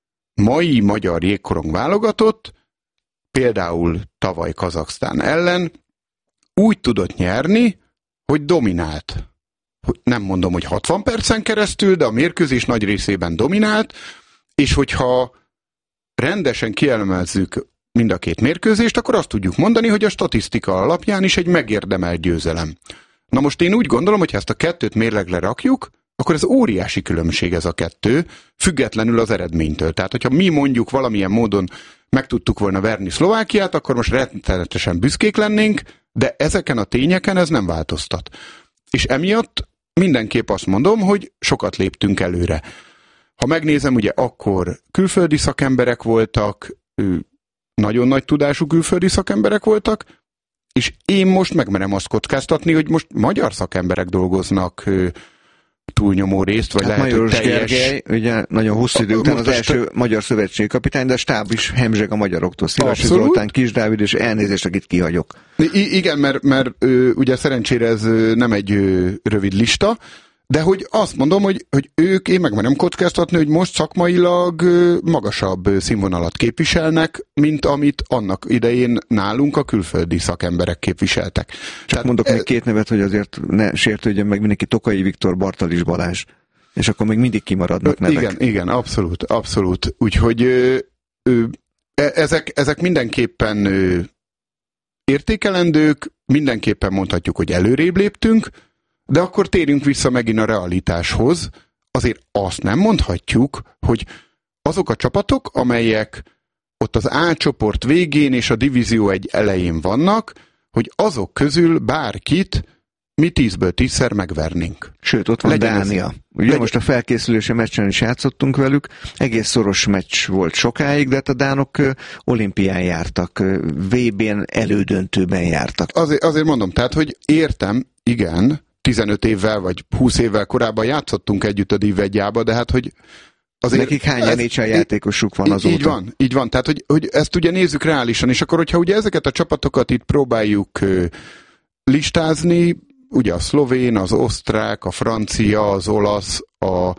E: mai magyar jégkorong válogatott, például tavaly Kazaksztán ellen úgy tudott nyerni, hogy dominált. Nem mondom, hogy hatvan percen keresztül, de a mérkőzés nagy részében dominált, és hogyha rendesen kielemezzük mind a két mérkőzést, akkor azt tudjuk mondani, hogy a statisztika alapján is egy megérdemelt győzelem. Na most én úgy gondolom, hogy ha ezt a kettőt mérlegre rakjuk, akkor ez óriási különbség ez a kettő, függetlenül az eredménytől. Tehát, hogyha mi mondjuk valamilyen módon meg tudtuk volna verni Szlovákiát, akkor most rettenetesen büszkék lennénk, de ezeken a tényeken ez nem változtat. És emiatt mindenképp azt mondom, hogy sokat léptünk előre. Ha megnézem, ugye akkor külföldi szakemberek voltak, nagyon nagy tudású külföldi szakemberek voltak, és én most megmerem azt kockáztatni, hogy most magyar szakemberek dolgoznak túlnyomó részt, vagy hát lehet, hogy teljes...
D: Gergely, ugye nagyon hosszú idő után az első st- magyar szövetségi kapitány, de a stáb is hemzseg a magyaroktól. Szívasi Zoltán, Kis Dávid, és elnézést, akit kihagyok.
E: I- igen, mert, mert ö, ugye szerencsére ez ö, nem egy ö, rövid lista, de hogy azt mondom, hogy, hogy ők, én megmerem kockáztatni, hogy most szakmailag ö, magasabb ö, színvonalat képviselnek, mint amit annak idején nálunk a külföldi szakemberek képviseltek.
D: Csak Tehát, mondok e- még két nevet, hogy azért ne sértődjön meg mindenki, Tokai Viktor, Bartalis Balázs, és akkor még mindig kimaradnak nevek.
E: Igen, igen, abszolút, abszolút. Úgyhogy ö, ö, ezek, ezek mindenképpen ö, értékelendők, mindenképpen mondhatjuk, hogy előrébb léptünk, de akkor térjünk vissza megint a realitáshoz. Azért azt nem mondhatjuk, hogy azok a csapatok, amelyek ott az A csoport végén és a divízió egy elején vannak, hogy azok közül bárkit mi tízből tízszer megvernénk.
D: Sőt, ott van Legyen Dánia. Ez... Ugye Legyen... most a felkészülési meccsen is játszottunk velük, egész szoros meccs volt sokáig, de hát a dánok olimpián jártak, vé bén elődöntőben jártak.
E: Azért, azért mondom, tehát, hogy értem, igen, tizenöt évvel vagy húsz évvel korábban játszottunk együtt a Div egyába, de hát, hogy azért...
D: Nekik hány en há el játékosuk van azóta?
E: Így van, így van. Tehát, hogy, hogy ezt ugye nézzük reálisan, és akkor, hogyha ugye ezeket a csapatokat itt próbáljuk uh, listázni, ugye a szlovén, az osztrák, a francia, az olasz, a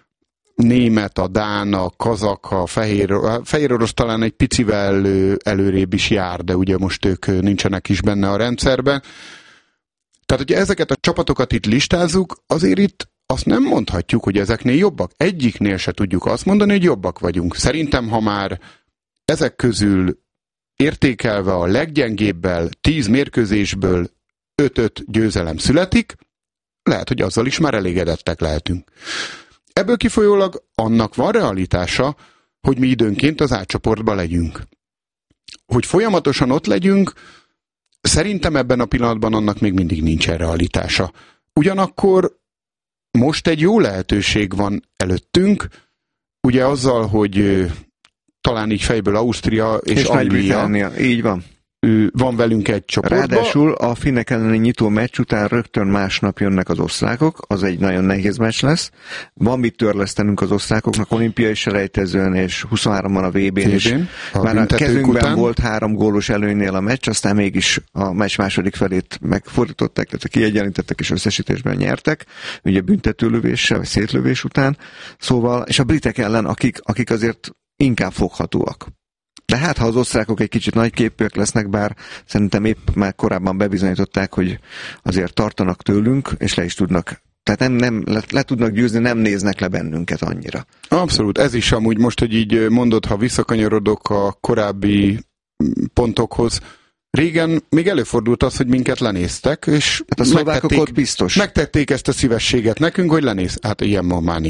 E: német, a dán, a kazak, a fehér, a fehér orosz talán egy picivel előrébb is jár, de ugye most ők nincsenek is benne a rendszerben. Tehát, hogyha ezeket a csapatokat itt listázzuk, azért itt azt nem mondhatjuk, hogy ezeknél jobbak. Egyiknél se tudjuk azt mondani, hogy jobbak vagyunk. Szerintem, ha már ezek közül értékelve a leggyengébbel tíz mérkőzésből öt-öt győzelem születik, lehet, hogy azzal is már elégedettek lehetünk. Ebből kifolyólag annak van realitása, hogy mi időnként az A csoportban legyünk. Hogy folyamatosan ott legyünk, szerintem ebben a pillanatban annak még mindig nincsen realitása. Ugyanakkor most egy jó lehetőség van előttünk, ugye azzal, hogy talán így fejből Ausztria és,
D: és Anglia. Így van.
E: Van velünk egy csoportban.
D: Ráadásul a finnek elleni nyitó meccs után rögtön másnap jönnek az osztrákok, az egy nagyon nehéz meccs lesz. Van mit törlesztenünk az osztrákoknak olimpiai selejtezőn, és huszonháromban a vé bén is. A Már a kezünkben után. Volt három gólos előnynél a meccs, aztán mégis a meccs második felét megfordították, tehát kiegyenlítettek és összesítésben nyertek, ugye büntetőlövéssel, vagy szétlövés után. Szóval, és a britek ellen, akik, akik azért inkább foghatóak. De hát, ha az osztrákok egy kicsit nagyképűek lesznek, bár szerintem épp már korábban bebizonyították, hogy azért tartanak tőlünk, és le is tudnak, tehát nem, nem le, le tudnak győzni, nem néznek le bennünket annyira.
E: Abszolút, ez is amúgy most, hogy így mondod, ha visszakanyarodok a korábbi pontokhoz, régen még előfordult az, hogy minket lenéztek, és
D: hát a szlovákok ott biztos.
E: Megtették ezt a szívességet nekünk, hogy lenéz. Hát ilyen ma már nincs.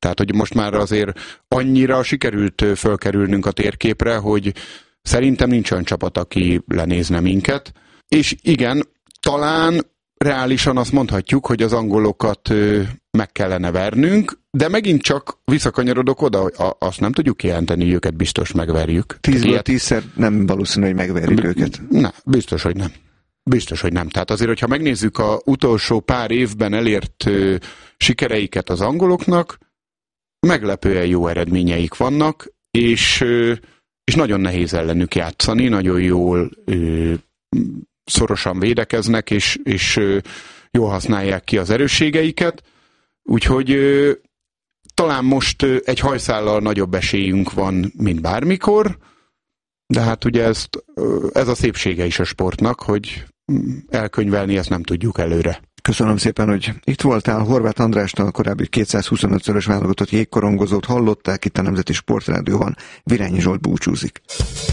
E: Tehát, hogy most már azért annyira sikerült fölkerülnünk a térképre, hogy szerintem nincs olyan csapat, aki lenézne minket. És igen, talán reálisan azt mondhatjuk, hogy az angolokat meg kellene vernünk, de megint csak visszakanyarodok oda, hogy azt nem tudjuk kijelenteni, hogy őket biztos megverjük.
D: Tízből tízszer nem valószínű, hogy megverjük őket.
E: Nem, biztos, hogy nem. Biztos, hogy nem. Tehát azért, hogyha megnézzük az utolsó pár évben elért ö, sikereiket az angoloknak, meglepően jó eredményeik vannak, és, ö, és nagyon nehéz ellenük játszani, nagyon jól ö, szorosan védekeznek, és, és ö, jól használják ki az erősségeiket. Úgyhogy ö, talán most ö, egy hajszállal nagyobb esélyünk van, mint bármikor, de hát ugye ezt, ö, ez a szépsége is a sportnak, hogy elkönyvelni ezt nem tudjuk előre.
D: Köszönöm szépen, hogy itt voltál. Horváth Andrástal, a korábbi kétszázhuszonötszörös válogatott jégkorongozót hallották itt a Nemzeti Sportrádióban. Virányi Zsolt búcsúzik.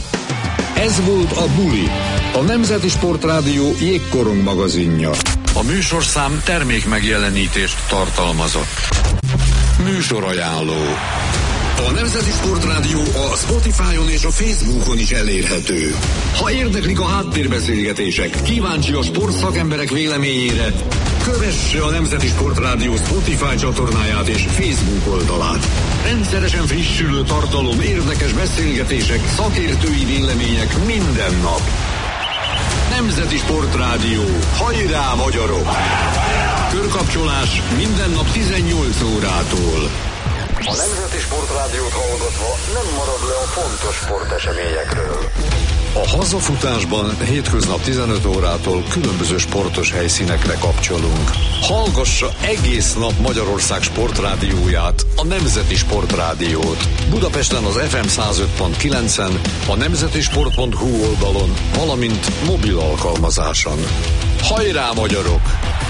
C: Ez volt a Buli, a Nemzeti Sportrádió jégkorong magazinja. A műsorszám termékmegjelenítést tartalmazott. Műsorajánló. A Nemzeti Sportrádió a Spotify-on és a Facebookon is elérhető. Ha érdeklik a háttérbeszélgetések, kíváncsi a sportszakemberek véleményére, kövesse a Nemzeti Sportrádió Spotify csatornáját és Facebook oldalát. Rendszeresen frissülő tartalom, érdekes beszélgetések, szakértői vélemények minden nap. Nemzeti Sportrádió. Hajrá, magyarok! Körkapcsolás minden nap tizennyolc órától. A Nemzeti Sportrádiót hallgatva nem marad le a fontos sporteseményekről. A hazafutásban hétköznap tizenöt órától különböző sportos helyszínekre kapcsolunk. Hallgassa egész nap Magyarország sportrádióját, a Nemzeti Sportrádiót. Budapesten az ef em száz öt pont kilencen, a nemzetisport pont hu oldalon, valamint mobil alkalmazáson. Hajrá, magyarok!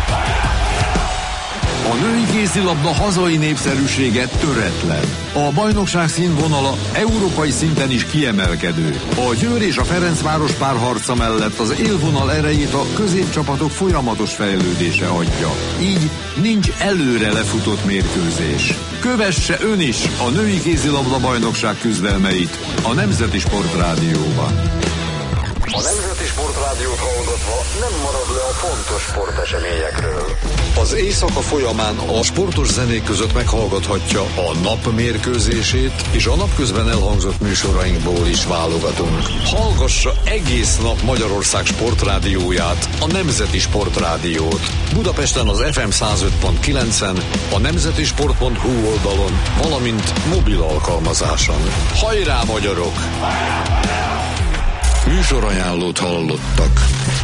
C: A női kézilabda hazai népszerűsége töretlen. A bajnokság színvonala európai szinten is kiemelkedő. A Győr és a Ferencváros párharca mellett az élvonal erejét a középcsapatok folyamatos fejlődése adja. Így nincs előre lefutott mérkőzés. Kövesse ön is a női kézilabda bajnokság küzdelmeit a Nemzeti Sportrádióban. A Nemzeti Sportrádiót hallgatva nem marad le a fontos sporteseményekről. Az éjszaka folyamán a sportos zenék között meghallgathatja a nap mérkőzését, és a napközben elhangzott műsorainkból is válogatunk. Hallgassa egész nap Magyarország sportrádióját, a Nemzeti Sportrádiót. Budapesten az ef em száz öt pont kilencen, a nemzetisport pont hu oldalon, valamint mobil alkalmazáson. Hajrá, magyarok! Műsorajánlót hallottak.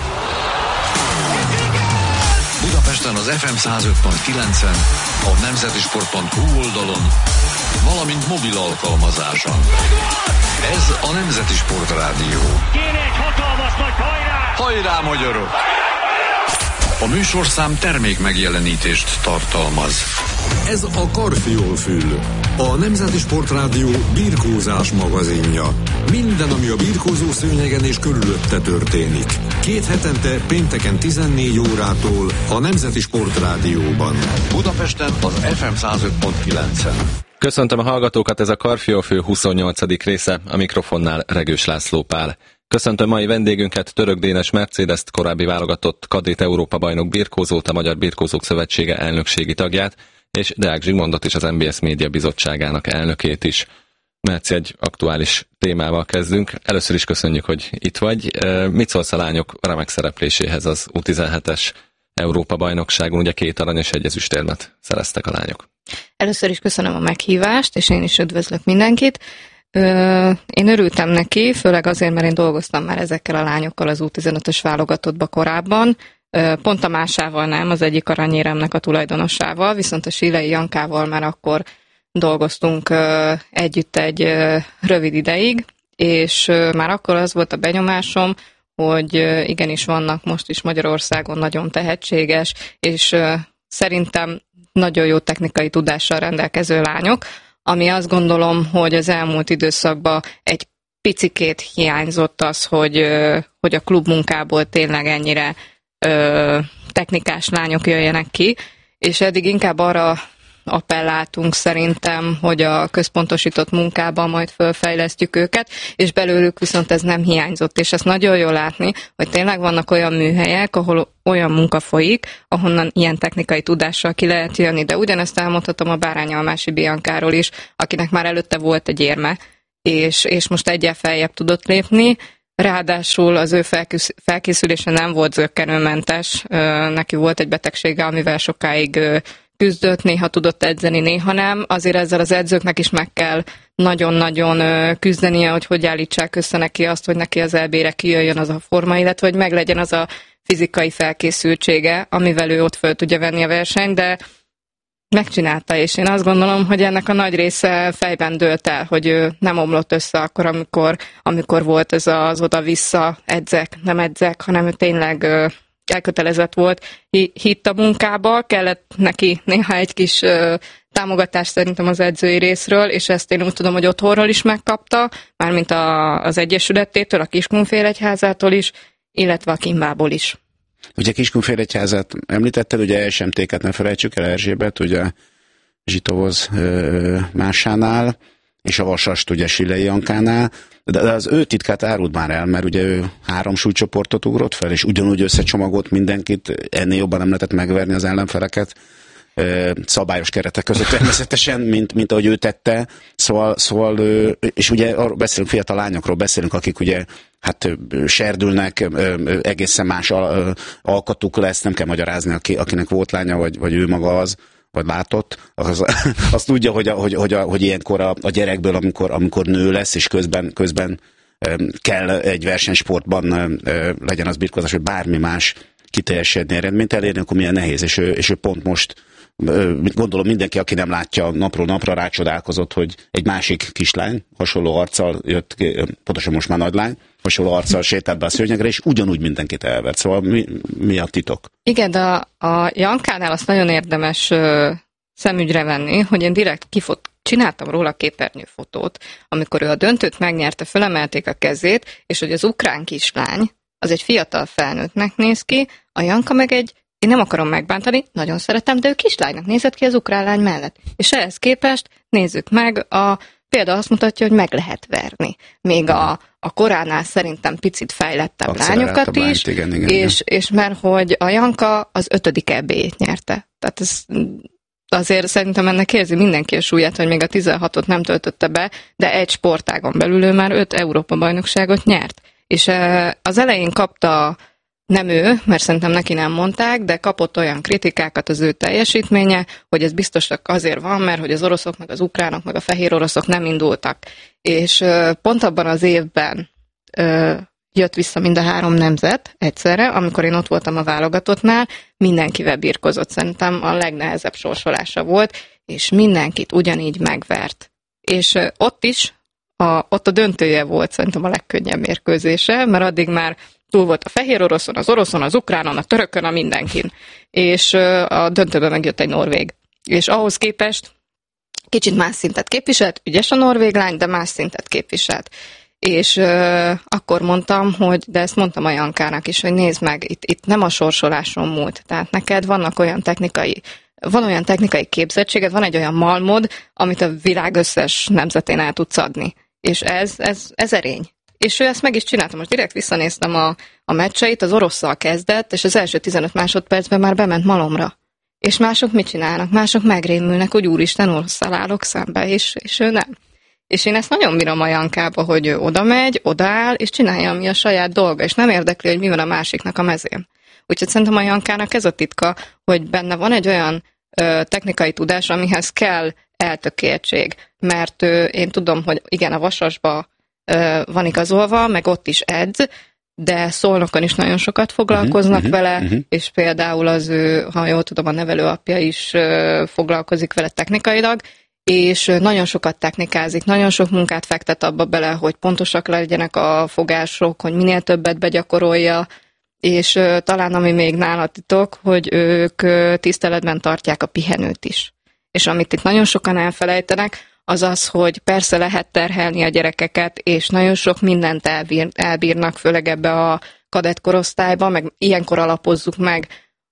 C: Budapesten az ef em száz öt pont kilencen, a nemzetisport pont hu oldalon, valamint mobil alkalmazáson. Ez a Nemzeti Sportrádió.
F: Kérek, hatalmas nagy hajrá!
C: Hajrá, magyarok! A műsorszám termékmegjelenítést tartalmaz. Ez a Karfiolfül, a Nemzeti Sportrádió birkózás magazinja. Minden, ami a birkózó szőnyegen és körülötte történik. Két hetente pénteken tizennégy órától a Nemzeti Sportrádióban. Budapesten az ef em száz öt pont kilencen.
G: Köszöntöm a hallgatókat, ez a Karfiolfő huszonnyolcadik része, a mikrofonnál Regős László Pál. Köszöntöm mai vendégünket, Török Dénes Mercedest, korábbi válogatott kadét Európa bajnok birkózót, a Magyar Birkózók Szövetsége elnökségi tagját, és Deák Zsigmondot is, az em bé es Média Bizottságának elnökét is. Merci, egy aktuális témával kezdünk. Először is köszönjük, hogy itt vagy. Mit szólsz a lányok remek szerepléséhez az u tizenhetes Európa bajnokságon? Ugye két arany és egy ezüstérmet szereztek a lányok.
H: Először is köszönöm a meghívást, és én is üdvözlök mindenkit. Én örültem neki, főleg azért, mert én dolgoztam már ezekkel a lányokkal az u tizenötös válogatottba korábban. Pont a másával nem, az egyik aranyéremnek a tulajdonosával, viszont a Sílei Jankával már akkor dolgoztunk együtt egy rövid ideig, és már akkor az volt a benyomásom, hogy igenis vannak most is Magyarországon nagyon tehetséges, és szerintem nagyon jó technikai tudással rendelkező lányok, ami azt gondolom, hogy az elmúlt időszakban egy picikét hiányzott az, hogy, hogy a klubmunkából tényleg ennyire ö, technikás lányok jöjjenek ki, és eddig inkább arra appelláltunk szerintem, hogy a központosított munkában majd fölfejlesztjük őket, és belőlük viszont ez nem hiányzott, és ezt nagyon jól látni, hogy tényleg vannak olyan műhelyek, ahol olyan munka folyik, ahonnan ilyen technikai tudással ki lehet jönni, de ugyanezt elmondhatom a Bárányalmási Biankáról is, akinek már előtte volt egy érme, és, és most egyel feljebb tudott lépni. Ráadásul az ő felkészülése nem volt zökkenőmentes, neki volt egy betegsége, amivel sokáig küzdött, néha tudott edzeni, néha nem. Azért ezzel az edzőknek is meg kell nagyon-nagyon küzdenie, hogy hogy állítsák össze neki azt, hogy neki az é bére kijöjjön az a forma, illetve hogy meglegyen az a fizikai felkészültsége, amivel ő ott föl tudja venni a versenyt, de megcsinálta, és én azt gondolom, hogy ennek a nagy része fejben dőlt el, hogy ő nem omlott össze akkor, amikor, amikor volt ez az oda-vissza, edzek, nem edzek, hanem ő tényleg elkötelezett volt, hitt a munkába, kellett neki néha egy kis támogatás szerintem az edzői részről, és ezt én úgy tudom, hogy otthonról is megkapta, mármint a, az Egyesületétől, a Kiskunfélegyházától is, illetve a Kimbából is.
I: Ugye Kiskunfélegyházát említetted, ugye es em té-ket ne felejtsük el, Erzsébet, ugye Zsitovoz másánál, és a Vasast ugye Sillei Jankánál, de az ő titkát árult már el, mert ugye ő három súlycsoportot ugrott fel, és ugyanúgy összecsomagolt mindenkit, ennél jobban nem lehetett megverni az ellenfeleket, szabályos keretek között természetesen, mint, mint ahogy ő tette, szóval, szóval és ugye arról beszélünk, fiatal lányokról beszélünk, akik ugye hát serdülnek, egészen más alkatuk lesz, nem kell magyarázni, aki, akinek volt lánya, vagy, vagy ő maga az, vagy látott, az, azt tudja, hogy, a, hogy, hogy, a, hogy ilyenkor a, a gyerekből, amikor, amikor nő lesz, és közben, közben kell egy versenysportban legyen az birkózás, vagy bármi más kiteljesedni, eredményt elérni, akkor milyen nehéz, és ő, és ő pont most, gondolom mindenki, aki nem látja napról napra, rácsodálkozott, hogy egy másik kislány, hasonló arccal jött, pontosan most már nagylány, hasonló arccal sétált be a szőnyegre, és ugyanúgy mindenkit elvert. Szóval mi, mi a titok?
H: Igen, de a, a Jankánál azt nagyon érdemes ö, szemügyre venni, hogy én direkt kifot, csináltam róla képernyőfotót, amikor ő a döntőt megnyerte, fölemelték a kezét, és hogy az ukrán kislány, az egy fiatal felnőttnek néz ki, a Janka meg egy, én nem akarom megbántani, nagyon szeretem, de ő kislánynak nézett ki az ukrán lány mellett. És ehhez képest nézzük meg, a példa azt mutatja, hogy meg lehet verni. Még a, a koránál szerintem picit fejlettebb Akcelerálta lányokat is, lányt, igen, igen, és, igen. és mert hogy a Janka az ötödik é bé-jét nyerte. Tehát ez azért szerintem ennek érzi mindenki a súlyát, hogy még a tizenhatot nem töltötte be, de egy sportágon belül ő már öt Európa-bajnokságot nyert. És az elején kapta, nem ő, mert szerintem neki nem mondták, de kapott olyan kritikákat az ő teljesítménye, hogy ez biztos azért van, mert hogy az oroszok, meg az ukránok, meg a fehér oroszok nem indultak. És pont abban az évben jött vissza mind a három nemzet egyszerre, amikor én ott voltam a válogatottnál, mindenkivel birkozott, szerintem a legnehezebb sorsolása volt, és mindenkit ugyanígy megvert. És ott is, a, ott a döntője volt szerintem a legkönnyebb mérkőzése, mert addig már túl volt a fehér oroszon, az oroszon, az ukránon, a törökön, a mindenkin. És a döntőben megjött egy norvég. És ahhoz képest kicsit más szintet képviselt, ügyes a norvég lány, de más szintet képviselt. És uh, akkor mondtam, hogy, de ezt mondtam a Jankának is, hogy nézd meg, itt, itt nem a sorsoláson múlt. Tehát neked vannak olyan technikai, van olyan technikai képzettséged, van egy olyan malmod, amit a világ összes nemzetén el tudsz adni. És ez, ez, ez erény. És ő ezt meg is csinálta. Most direkt visszanéztem a, a meccseit, az orosszal kezdett, és az első tizenöt másodpercben már bement malomra. És mások mit csinálnak? Mások megrémülnek, hogy úristen, orosszal állok szembe, és, és ő nem. És én ezt nagyon bírom a Jankába, hogy ő oda megy, odaáll, és csinálja, ami a saját dolga, és nem érdekli, hogy mi van a másiknak a mezén. Úgyhogy szerintem a Jankának ez a titka, hogy benne van egy olyan ö, technikai tudás, amihez kell eltökéltség. Mert ö, én tudom, hogy igen, a Vasasba ö, van igazolva, meg ott is edz, de Szolnokon is nagyon sokat foglalkoznak uh-huh, vele, uh-huh. és például az ő, ha jól tudom, a nevelőapja is ö, foglalkozik vele technikailag, és nagyon sokat technikázik, nagyon sok munkát fektet abba bele, hogy pontosak legyenek a fogások, hogy minél többet begyakorolja, és uh, talán ami még nála titok, hogy ők uh, tiszteletben tartják a pihenőt is. És amit itt nagyon sokan elfelejtenek, az az, hogy persze lehet terhelni a gyerekeket, és nagyon sok mindent elbír, elbírnak, főleg ebbe a kadett korosztályba, meg ilyenkor alapozzuk meg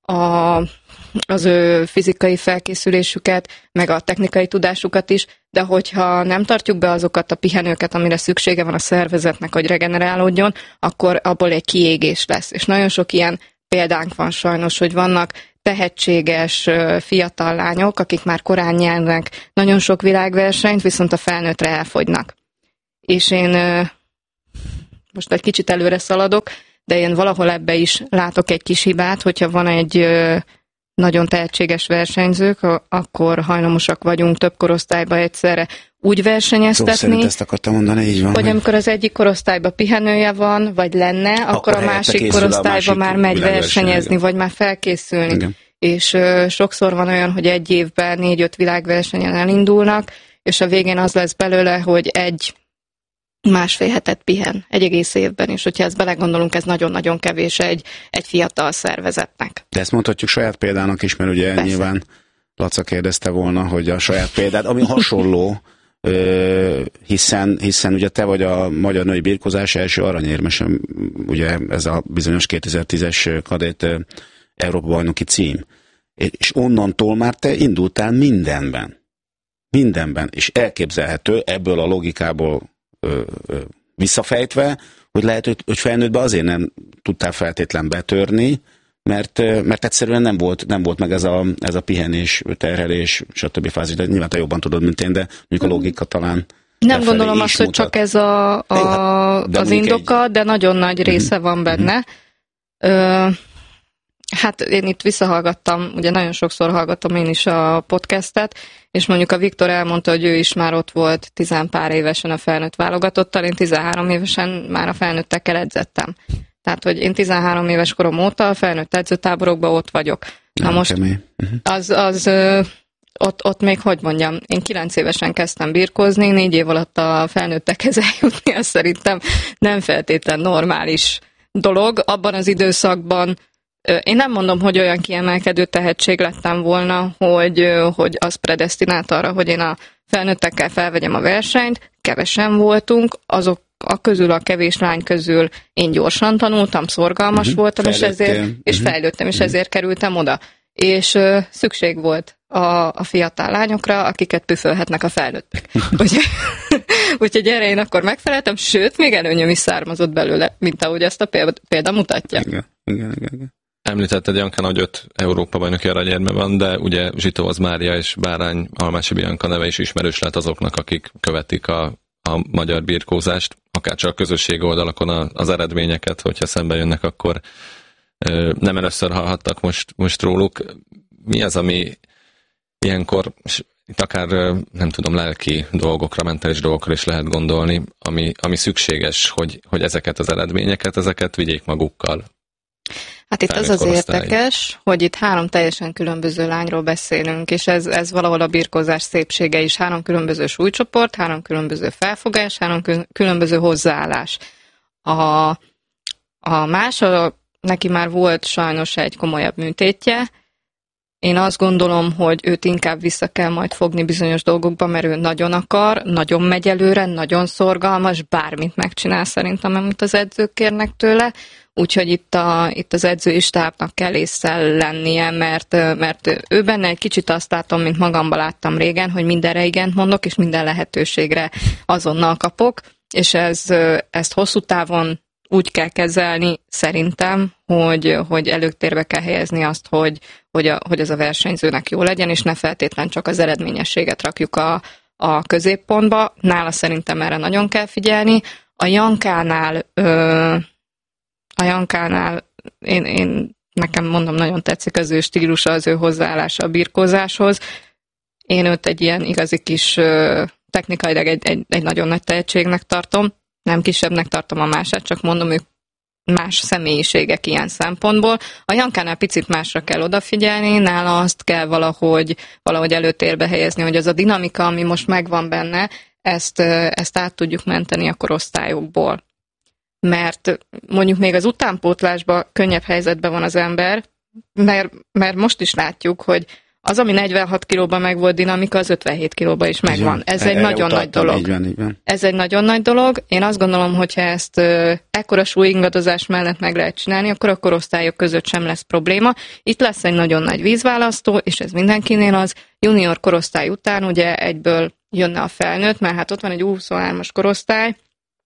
H: a, az ő fizikai felkészülésüket, meg a technikai tudásukat is, de hogyha nem tartjuk be azokat a pihenőket, amire szüksége van a szervezetnek, hogy regenerálódjon, akkor abból egy kiégés lesz. És nagyon sok ilyen példánk van sajnos, hogy vannak tehetséges fiatal lányok, akik már korán nyernek nagyon sok világversenyt, viszont a felnőttre elfogynak. És én most egy kicsit előre szaladok, de én valahol ebbe is látok egy kis hibát, hogyha van egy nagyon tehetséges versenyzők, akkor hajlamosak vagyunk több korosztályba egyszerre úgy versenyeztetni,
I: ezt akartam mondani, így van,
H: hogy amikor az egyik korosztályban pihenője van, vagy lenne, akkor, akkor a másik korosztályban már megy versenyezni, vagy már felkészülni. Igen. És ö, sokszor van olyan, hogy egy évben négy-öt világversenyen elindulnak, és a végén az lesz belőle, hogy egy másfél hetet pihen, egy egész évben, és hogyha ezt belegondolunk, ez nagyon-nagyon kevés egy, egy fiatal szervezetnek.
I: De ezt mondhatjuk saját példának is, mert ugye Persze. nyilván Laca kérdezte volna, hogy a saját példát, ami hasonló, ö, hiszen, hiszen ugye te vagy a magyar női birkózás első aranyérmes, ugye ez a bizonyos kétezer-tízes kadett Európa-bajnoki cím. És onnantól már te indultál mindenben. Mindenben. És elképzelhető ebből a logikából Ö, ö, visszafejtve, hogy lehet, hogy, hogy felnőttben azért nem tudtál feltétlen betörni, mert, mert egyszerűen nem volt, nem volt meg ez a, ez a pihenés, terhelés, stb. Fázis, de nyilván te jobban tudod, mint én, de mondjuk a logika talán
H: nem gondolom azt, mutat. Hogy csak ez a, a, Jó, hát, az indoka, egy... de nagyon nagy része uh-huh. van benne. Uh-huh. Ö, hát én itt visszahallgattam, ugye nagyon sokszor hallgattam én is a podcastet, és mondjuk a Viktor elmondta, hogy ő is már ott volt tizenpár évesen a felnőtt válogatottal, én tizenhárom évesen már a felnőttekkel edzettem. Tehát, hogy én tizenhárom éves korom óta a felnőtt edzőtáborokban ott vagyok. Na
I: Nem
H: most az, az ott, ott még, hogy mondjam, én kilenc évesen kezdtem birkózni, négy év alatt a felnőttekhez eljutni, az szerintem nem feltétlen normális dolog. Abban az időszakban én nem mondom, hogy olyan kiemelkedő tehetség lettem volna, hogy, hogy az predesztinált arra, hogy én a felnőttekkel felvegyem a versenyt. Kevesen voltunk, azok a közül, a kevés lány közül én gyorsan tanultam, szorgalmas uh-huh. voltam, és, ezért, és uh-huh. fejlődtem, és uh-huh. ezért kerültem oda. És uh, szükség volt a, a fiatal lányokra, akiket püfölhetnek a felnőttek. Úgyhogy, úgyhogy erre én akkor megfeleltem, sőt, még előnyöm is származott belőle, mint ahogy ezt a példa, példa mutatja.
I: Igen, igen, igen. igen.
G: Említetted, Janka, hogy öt Európa-bajnoki aranyérme van, de ugye Zsitovaz Mária és Bárány Almási Bianca neve is ismerős lett azoknak, akik követik a, a magyar birkózást, akárcsak a közösség oldalakon a, az eredményeket, hogyha szembe jönnek, akkor ö, nem először hallhattak most, most róluk. Mi az, ami ilyenkor, itt akár nem tudom, lelki dolgokra, mentális dolgokra is lehet gondolni, ami, ami szükséges, hogy, hogy ezeket az eredményeket, ezeket vigyék magukkal?
H: Hát itt az az érdekes, hogy itt három teljesen különböző lányról beszélünk, és ez, ez valahol a birkózás szépsége is. Három különböző súlycsoport, három különböző felfogás, három különböző hozzáállás. A, a más, a, neki már volt sajnos egy komolyabb műtétje. Én azt gondolom, hogy őt inkább vissza kell majd fogni bizonyos dolgokba, mert ő nagyon akar, nagyon megy előre, nagyon szorgalmas, bármit megcsinál szerintem, amit az edzők kérnek tőle. Úgyhogy itt, a, itt az edzői stábnak kell észre lennie, mert, mert ő benne egy kicsit azt látom, mint magamban láttam régen, hogy mindenre igent mondok, és minden lehetőségre azonnal kapok, és ez, ezt hosszú távon úgy kell kezelni szerintem, hogy, hogy előtérbe kell helyezni azt, hogy, hogy, a, hogy az a versenyzőnek jó legyen, és ne feltétlen csak az eredményességet rakjuk a, a középpontba. Nála szerintem erre nagyon kell figyelni. A Jankánál... Ö, A Jankánál én, én nekem mondom, nagyon tetszik az ő stílusa, az ő hozzáállása a birkózáshoz. Én őt egy ilyen igazi kis technikailag egy, egy, egy nagyon nagy tehetségnek tartom. Nem kisebbnek tartom a mását, csak mondom, ők más személyiségek ilyen szempontból. A Jankánál picit másra kell odafigyelni, nála azt kell valahogy, valahogy előtérbe helyezni, hogy az a dinamika, ami most megvan benne, ezt, ezt át tudjuk menteni a korosztályokból. Mert mondjuk még az utánpótlásban könnyebb helyzetben van az ember, mert, mert most is látjuk, hogy Az, ami negyvenhat kilóban meg volt dinamika, az ötvenhét kilóban is megvan. Ez egy nagyon nagy dolog.
I: Így van, így van.
H: Ez egy nagyon nagy dolog. Én azt gondolom, hogyha ezt uh, ekkora súlyingadozás mellett meg lehet csinálni, akkor a korosztályok között sem lesz probléma. Itt lesz egy nagyon nagy vízválasztó, és ez mindenkinél az. Junior korosztály után ugye egyből jönne a felnőtt, mert hát ott van egy huszonhármas korosztály,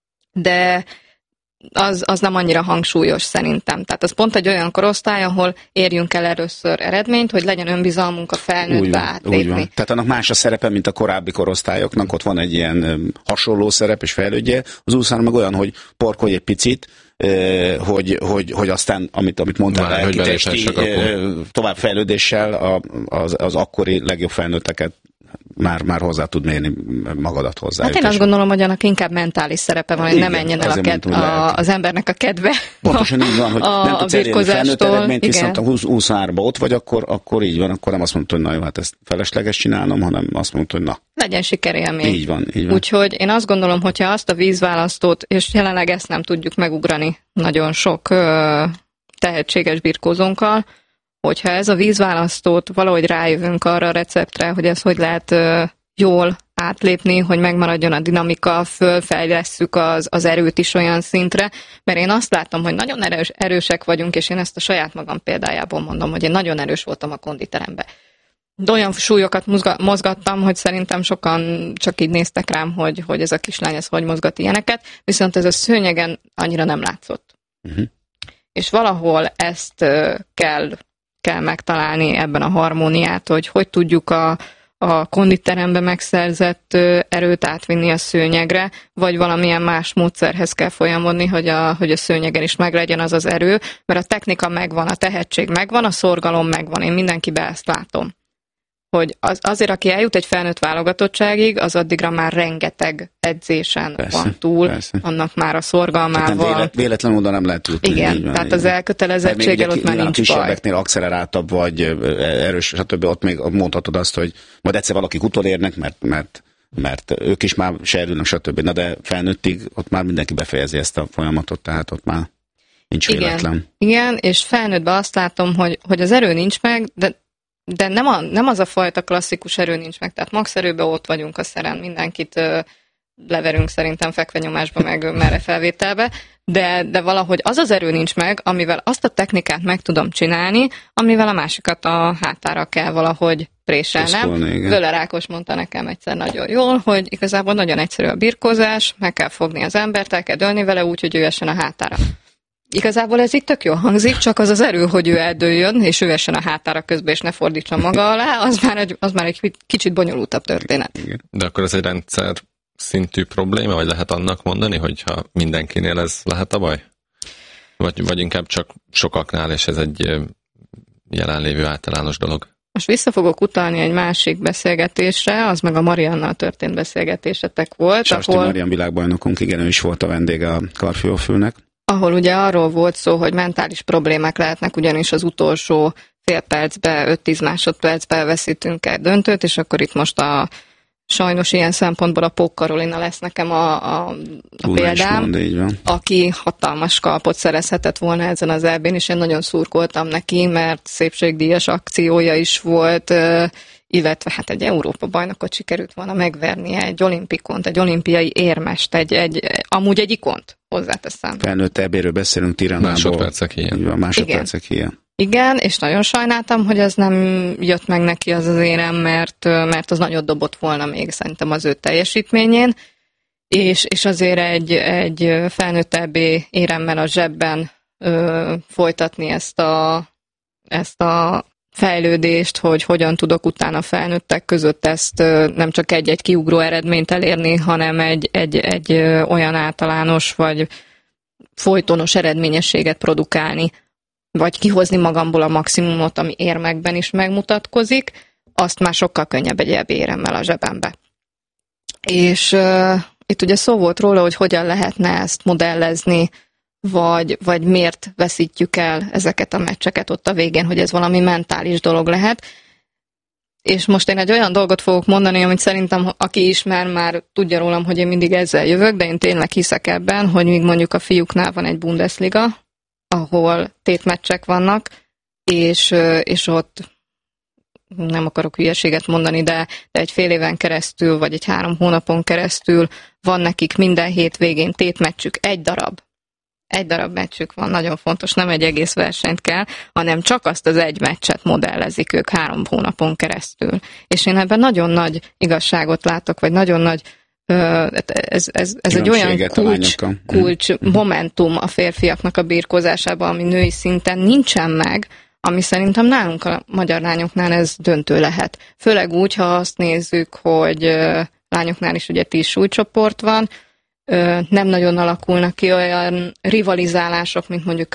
H: de az, az nem annyira hangsúlyos szerintem. Tehát az pont egy olyan korosztály, ahol érjünk el először eredményt, hogy legyen önbizalmunk a felnőttbe átlépni.
I: Tehát annak más a szerepe, mint a korábbi korosztályoknak, ott van egy ilyen hasonló szerep és fejlődje. Az úszán meg olyan, hogy porkolj egy picit, hogy, hogy, hogy aztán, amit, amit mondtál, elkitesti továbbfejlődéssel az, az akkori legjobb felnőtteket már, már hozzá tud mérni magadat hozzá.
H: Hát én azt gondolom, hogy annak inkább mentális szerepe van, hogy nem menjen el a ked- mondtam, a, az embernek a kedve.
I: Pontosan így van, hogy
H: a,
I: nem tudsz elérni felnőtt eredményt, viszont a huszonháromba ott vagy, akkor, akkor így van, akkor nem azt mondod, hogy na jó, hát ezt felesleges csinálnom, hanem azt mondod, hogy na.
H: Legyen sikerélmény.
I: Így van, így van.
H: Úgyhogy én azt gondolom, hogyha azt a vízválasztót, és jelenleg ezt nem tudjuk megugrani nagyon sok ö, tehetséges birkózónkkal, hogyha ez a vízválasztót valahogy rájövünk arra a receptre, hogy ez hogy lehet ö, jól átlépni, hogy megmaradjon a dinamika, fölfejlesszük az, az erőt is olyan szintre, mert én azt látom, hogy nagyon erős, erősek vagyunk, és én ezt a saját magam példájából mondom, hogy én nagyon erős voltam a konditeremben. De olyan súlyokat mozgattam, hogy szerintem sokan csak így néztek rám, hogy, hogy ez a kislány, ez hogy mozgat ilyeneket, viszont ez a szőnyegen annyira nem látszott. Uh-huh. És valahol ezt uh, kell kell megtalálni ebben a harmóniát, hogy hogy tudjuk a, a konditerembe megszerzett erőt átvinni a szőnyegre, vagy valamilyen más módszerhez kell folyamodni, hogy a, hogy a szőnyegen is meglegyen az az erő, mert a technika megvan, a tehetség megvan, a szorgalom megvan, én mindenkibe ezt látom. Hogy az, azért, aki eljut egy felnőtt válogatottságig, az addigra már rengeteg edzésen persze, van túl, persze. Annak már a szorgalmával.
I: Nem vélet, véletlenül oda nem lehet jutni.
H: Igen, van, tehát az elkötelezettséggel ott már nincs baj.
I: Kisebeknél akceleráltabb vagy, erős, stb. Ott még mondhatod azt, hogy majd egyszer valakik utolérnek, mert, mert, mert ők is már sérülnek, stb. Na de felnőttig ott már mindenki befejezi ezt a folyamatot, tehát ott már nincs véletlen.
H: Igen, igen, és felnőttben azt látom, hogy, hogy az erő nincs meg, de De nem, a, nem az a fajta klasszikus erő nincs meg, tehát max erőben ott vagyunk a szeren, mindenkit ö, leverünk szerintem fekvenyomásba, meg merre felvételbe, de, de valahogy az az erő nincs meg, amivel azt a technikát meg tudom csinálni, amivel a másikat a hátára kell valahogy préselnem. Völler Ákos mondta nekem egyszer nagyon jól, hogy igazából nagyon egyszerű a birkózás, meg kell fogni az embert, el kell dőlni vele úgy, hogy ő essen a hátára. Igazából ez itt tök jól hangzik, csak az az erő, hogy ő eldőljön, és ő essen a hátára közben, és ne fordítsa maga alá, az már egy, az már egy kicsit bonyolultabb történet.
G: De akkor ez egy rendszer szintű probléma, vagy lehet annak mondani, hogyha mindenkinél ez lehet a baj? Vagy, vagy inkább csak sokaknál, és ez egy jelenlévő általános dolog?
H: Most vissza fogok utalni egy másik beszélgetésre, az meg a Mariannal történt beszélgetésetek volt.
I: Sasti ahol... Marian világbajnokunk, igen, ő is volt a vendége a Karfiófülnek.
H: Ahol ugye arról volt szó, hogy mentális problémák lehetnek, ugyanis az utolsó fél percbe, öt-tíz másodpercbe veszítünk egy döntőt, és akkor itt most a sajnos ilyen szempontból a Pók Karolina lesz nekem a, a, a példám,
I: mond,
H: aki hatalmas kalpot szerezhetett volna ezen az é bén, és én nagyon szurkoltam neki, mert szépségdíjas akciója is volt, illetve hát egy Európa-bajnokot sikerült volna megvernie, egy olimpikont, egy olimpiai érmest, egy, egy, amúgy egy ikont, hozzáteszem.
I: Felnőtt é béről beszélünk Tiranából.
G: Másodpercek ilyen.
I: Másodpercek ilyen.
H: Igen, és nagyon sajnáltam, hogy ez nem jött meg neki az az érem, mert, mert az nagyot dobott volna még szerintem az ő teljesítményén, és, és azért egy, egy felnőtt é bé éremmel a zsebben ö, folytatni ezt a, ezt a fejlődést, hogy hogyan tudok utána felnőttek között ezt nem csak egy-egy kiugró eredményt elérni, hanem egy, egy, egy olyan általános vagy folytonos eredményességet produkálni, vagy kihozni magamból a maximumot, ami érmekben is megmutatkozik, azt már sokkal könnyebb egy é bé éremmel a zsebembe. És uh, itt ugye szó volt róla, hogy hogyan lehetne ezt modellezni, vagy, vagy miért veszítjük el ezeket a meccseket ott a végén, hogy ez valami mentális dolog lehet. És most én egy olyan dolgot fogok mondani, amit szerintem aki ismer, már tudja rólam, hogy én mindig ezzel jövök, de én tényleg hiszek ebben, hogy míg mondjuk a fiúknál van egy Bundesliga, ahol tétmeccsek vannak, és, és ott nem akarok hülyeséget mondani, de, de egy fél éven keresztül, vagy egy három hónapon keresztül van nekik minden hétvégén tétmeccsük, egy darab. Egy darab meccsük van, nagyon fontos, nem egy egész versenyt kell, hanem csak azt az egy meccset modellezik ők három hónapon keresztül. És én ebben nagyon nagy igazságot látok, vagy nagyon nagy ez, ez, ez egy olyan kulcs, kulcs momentum a férfiaknak a birkózásában, ami női szinten nincsen meg, ami szerintem nálunk a magyar lányoknál ez döntő lehet. Főleg úgy, ha azt nézzük, hogy lányoknál is ugye tíz súlycsoport van, nem nagyon alakulnak ki olyan rivalizálások, mint mondjuk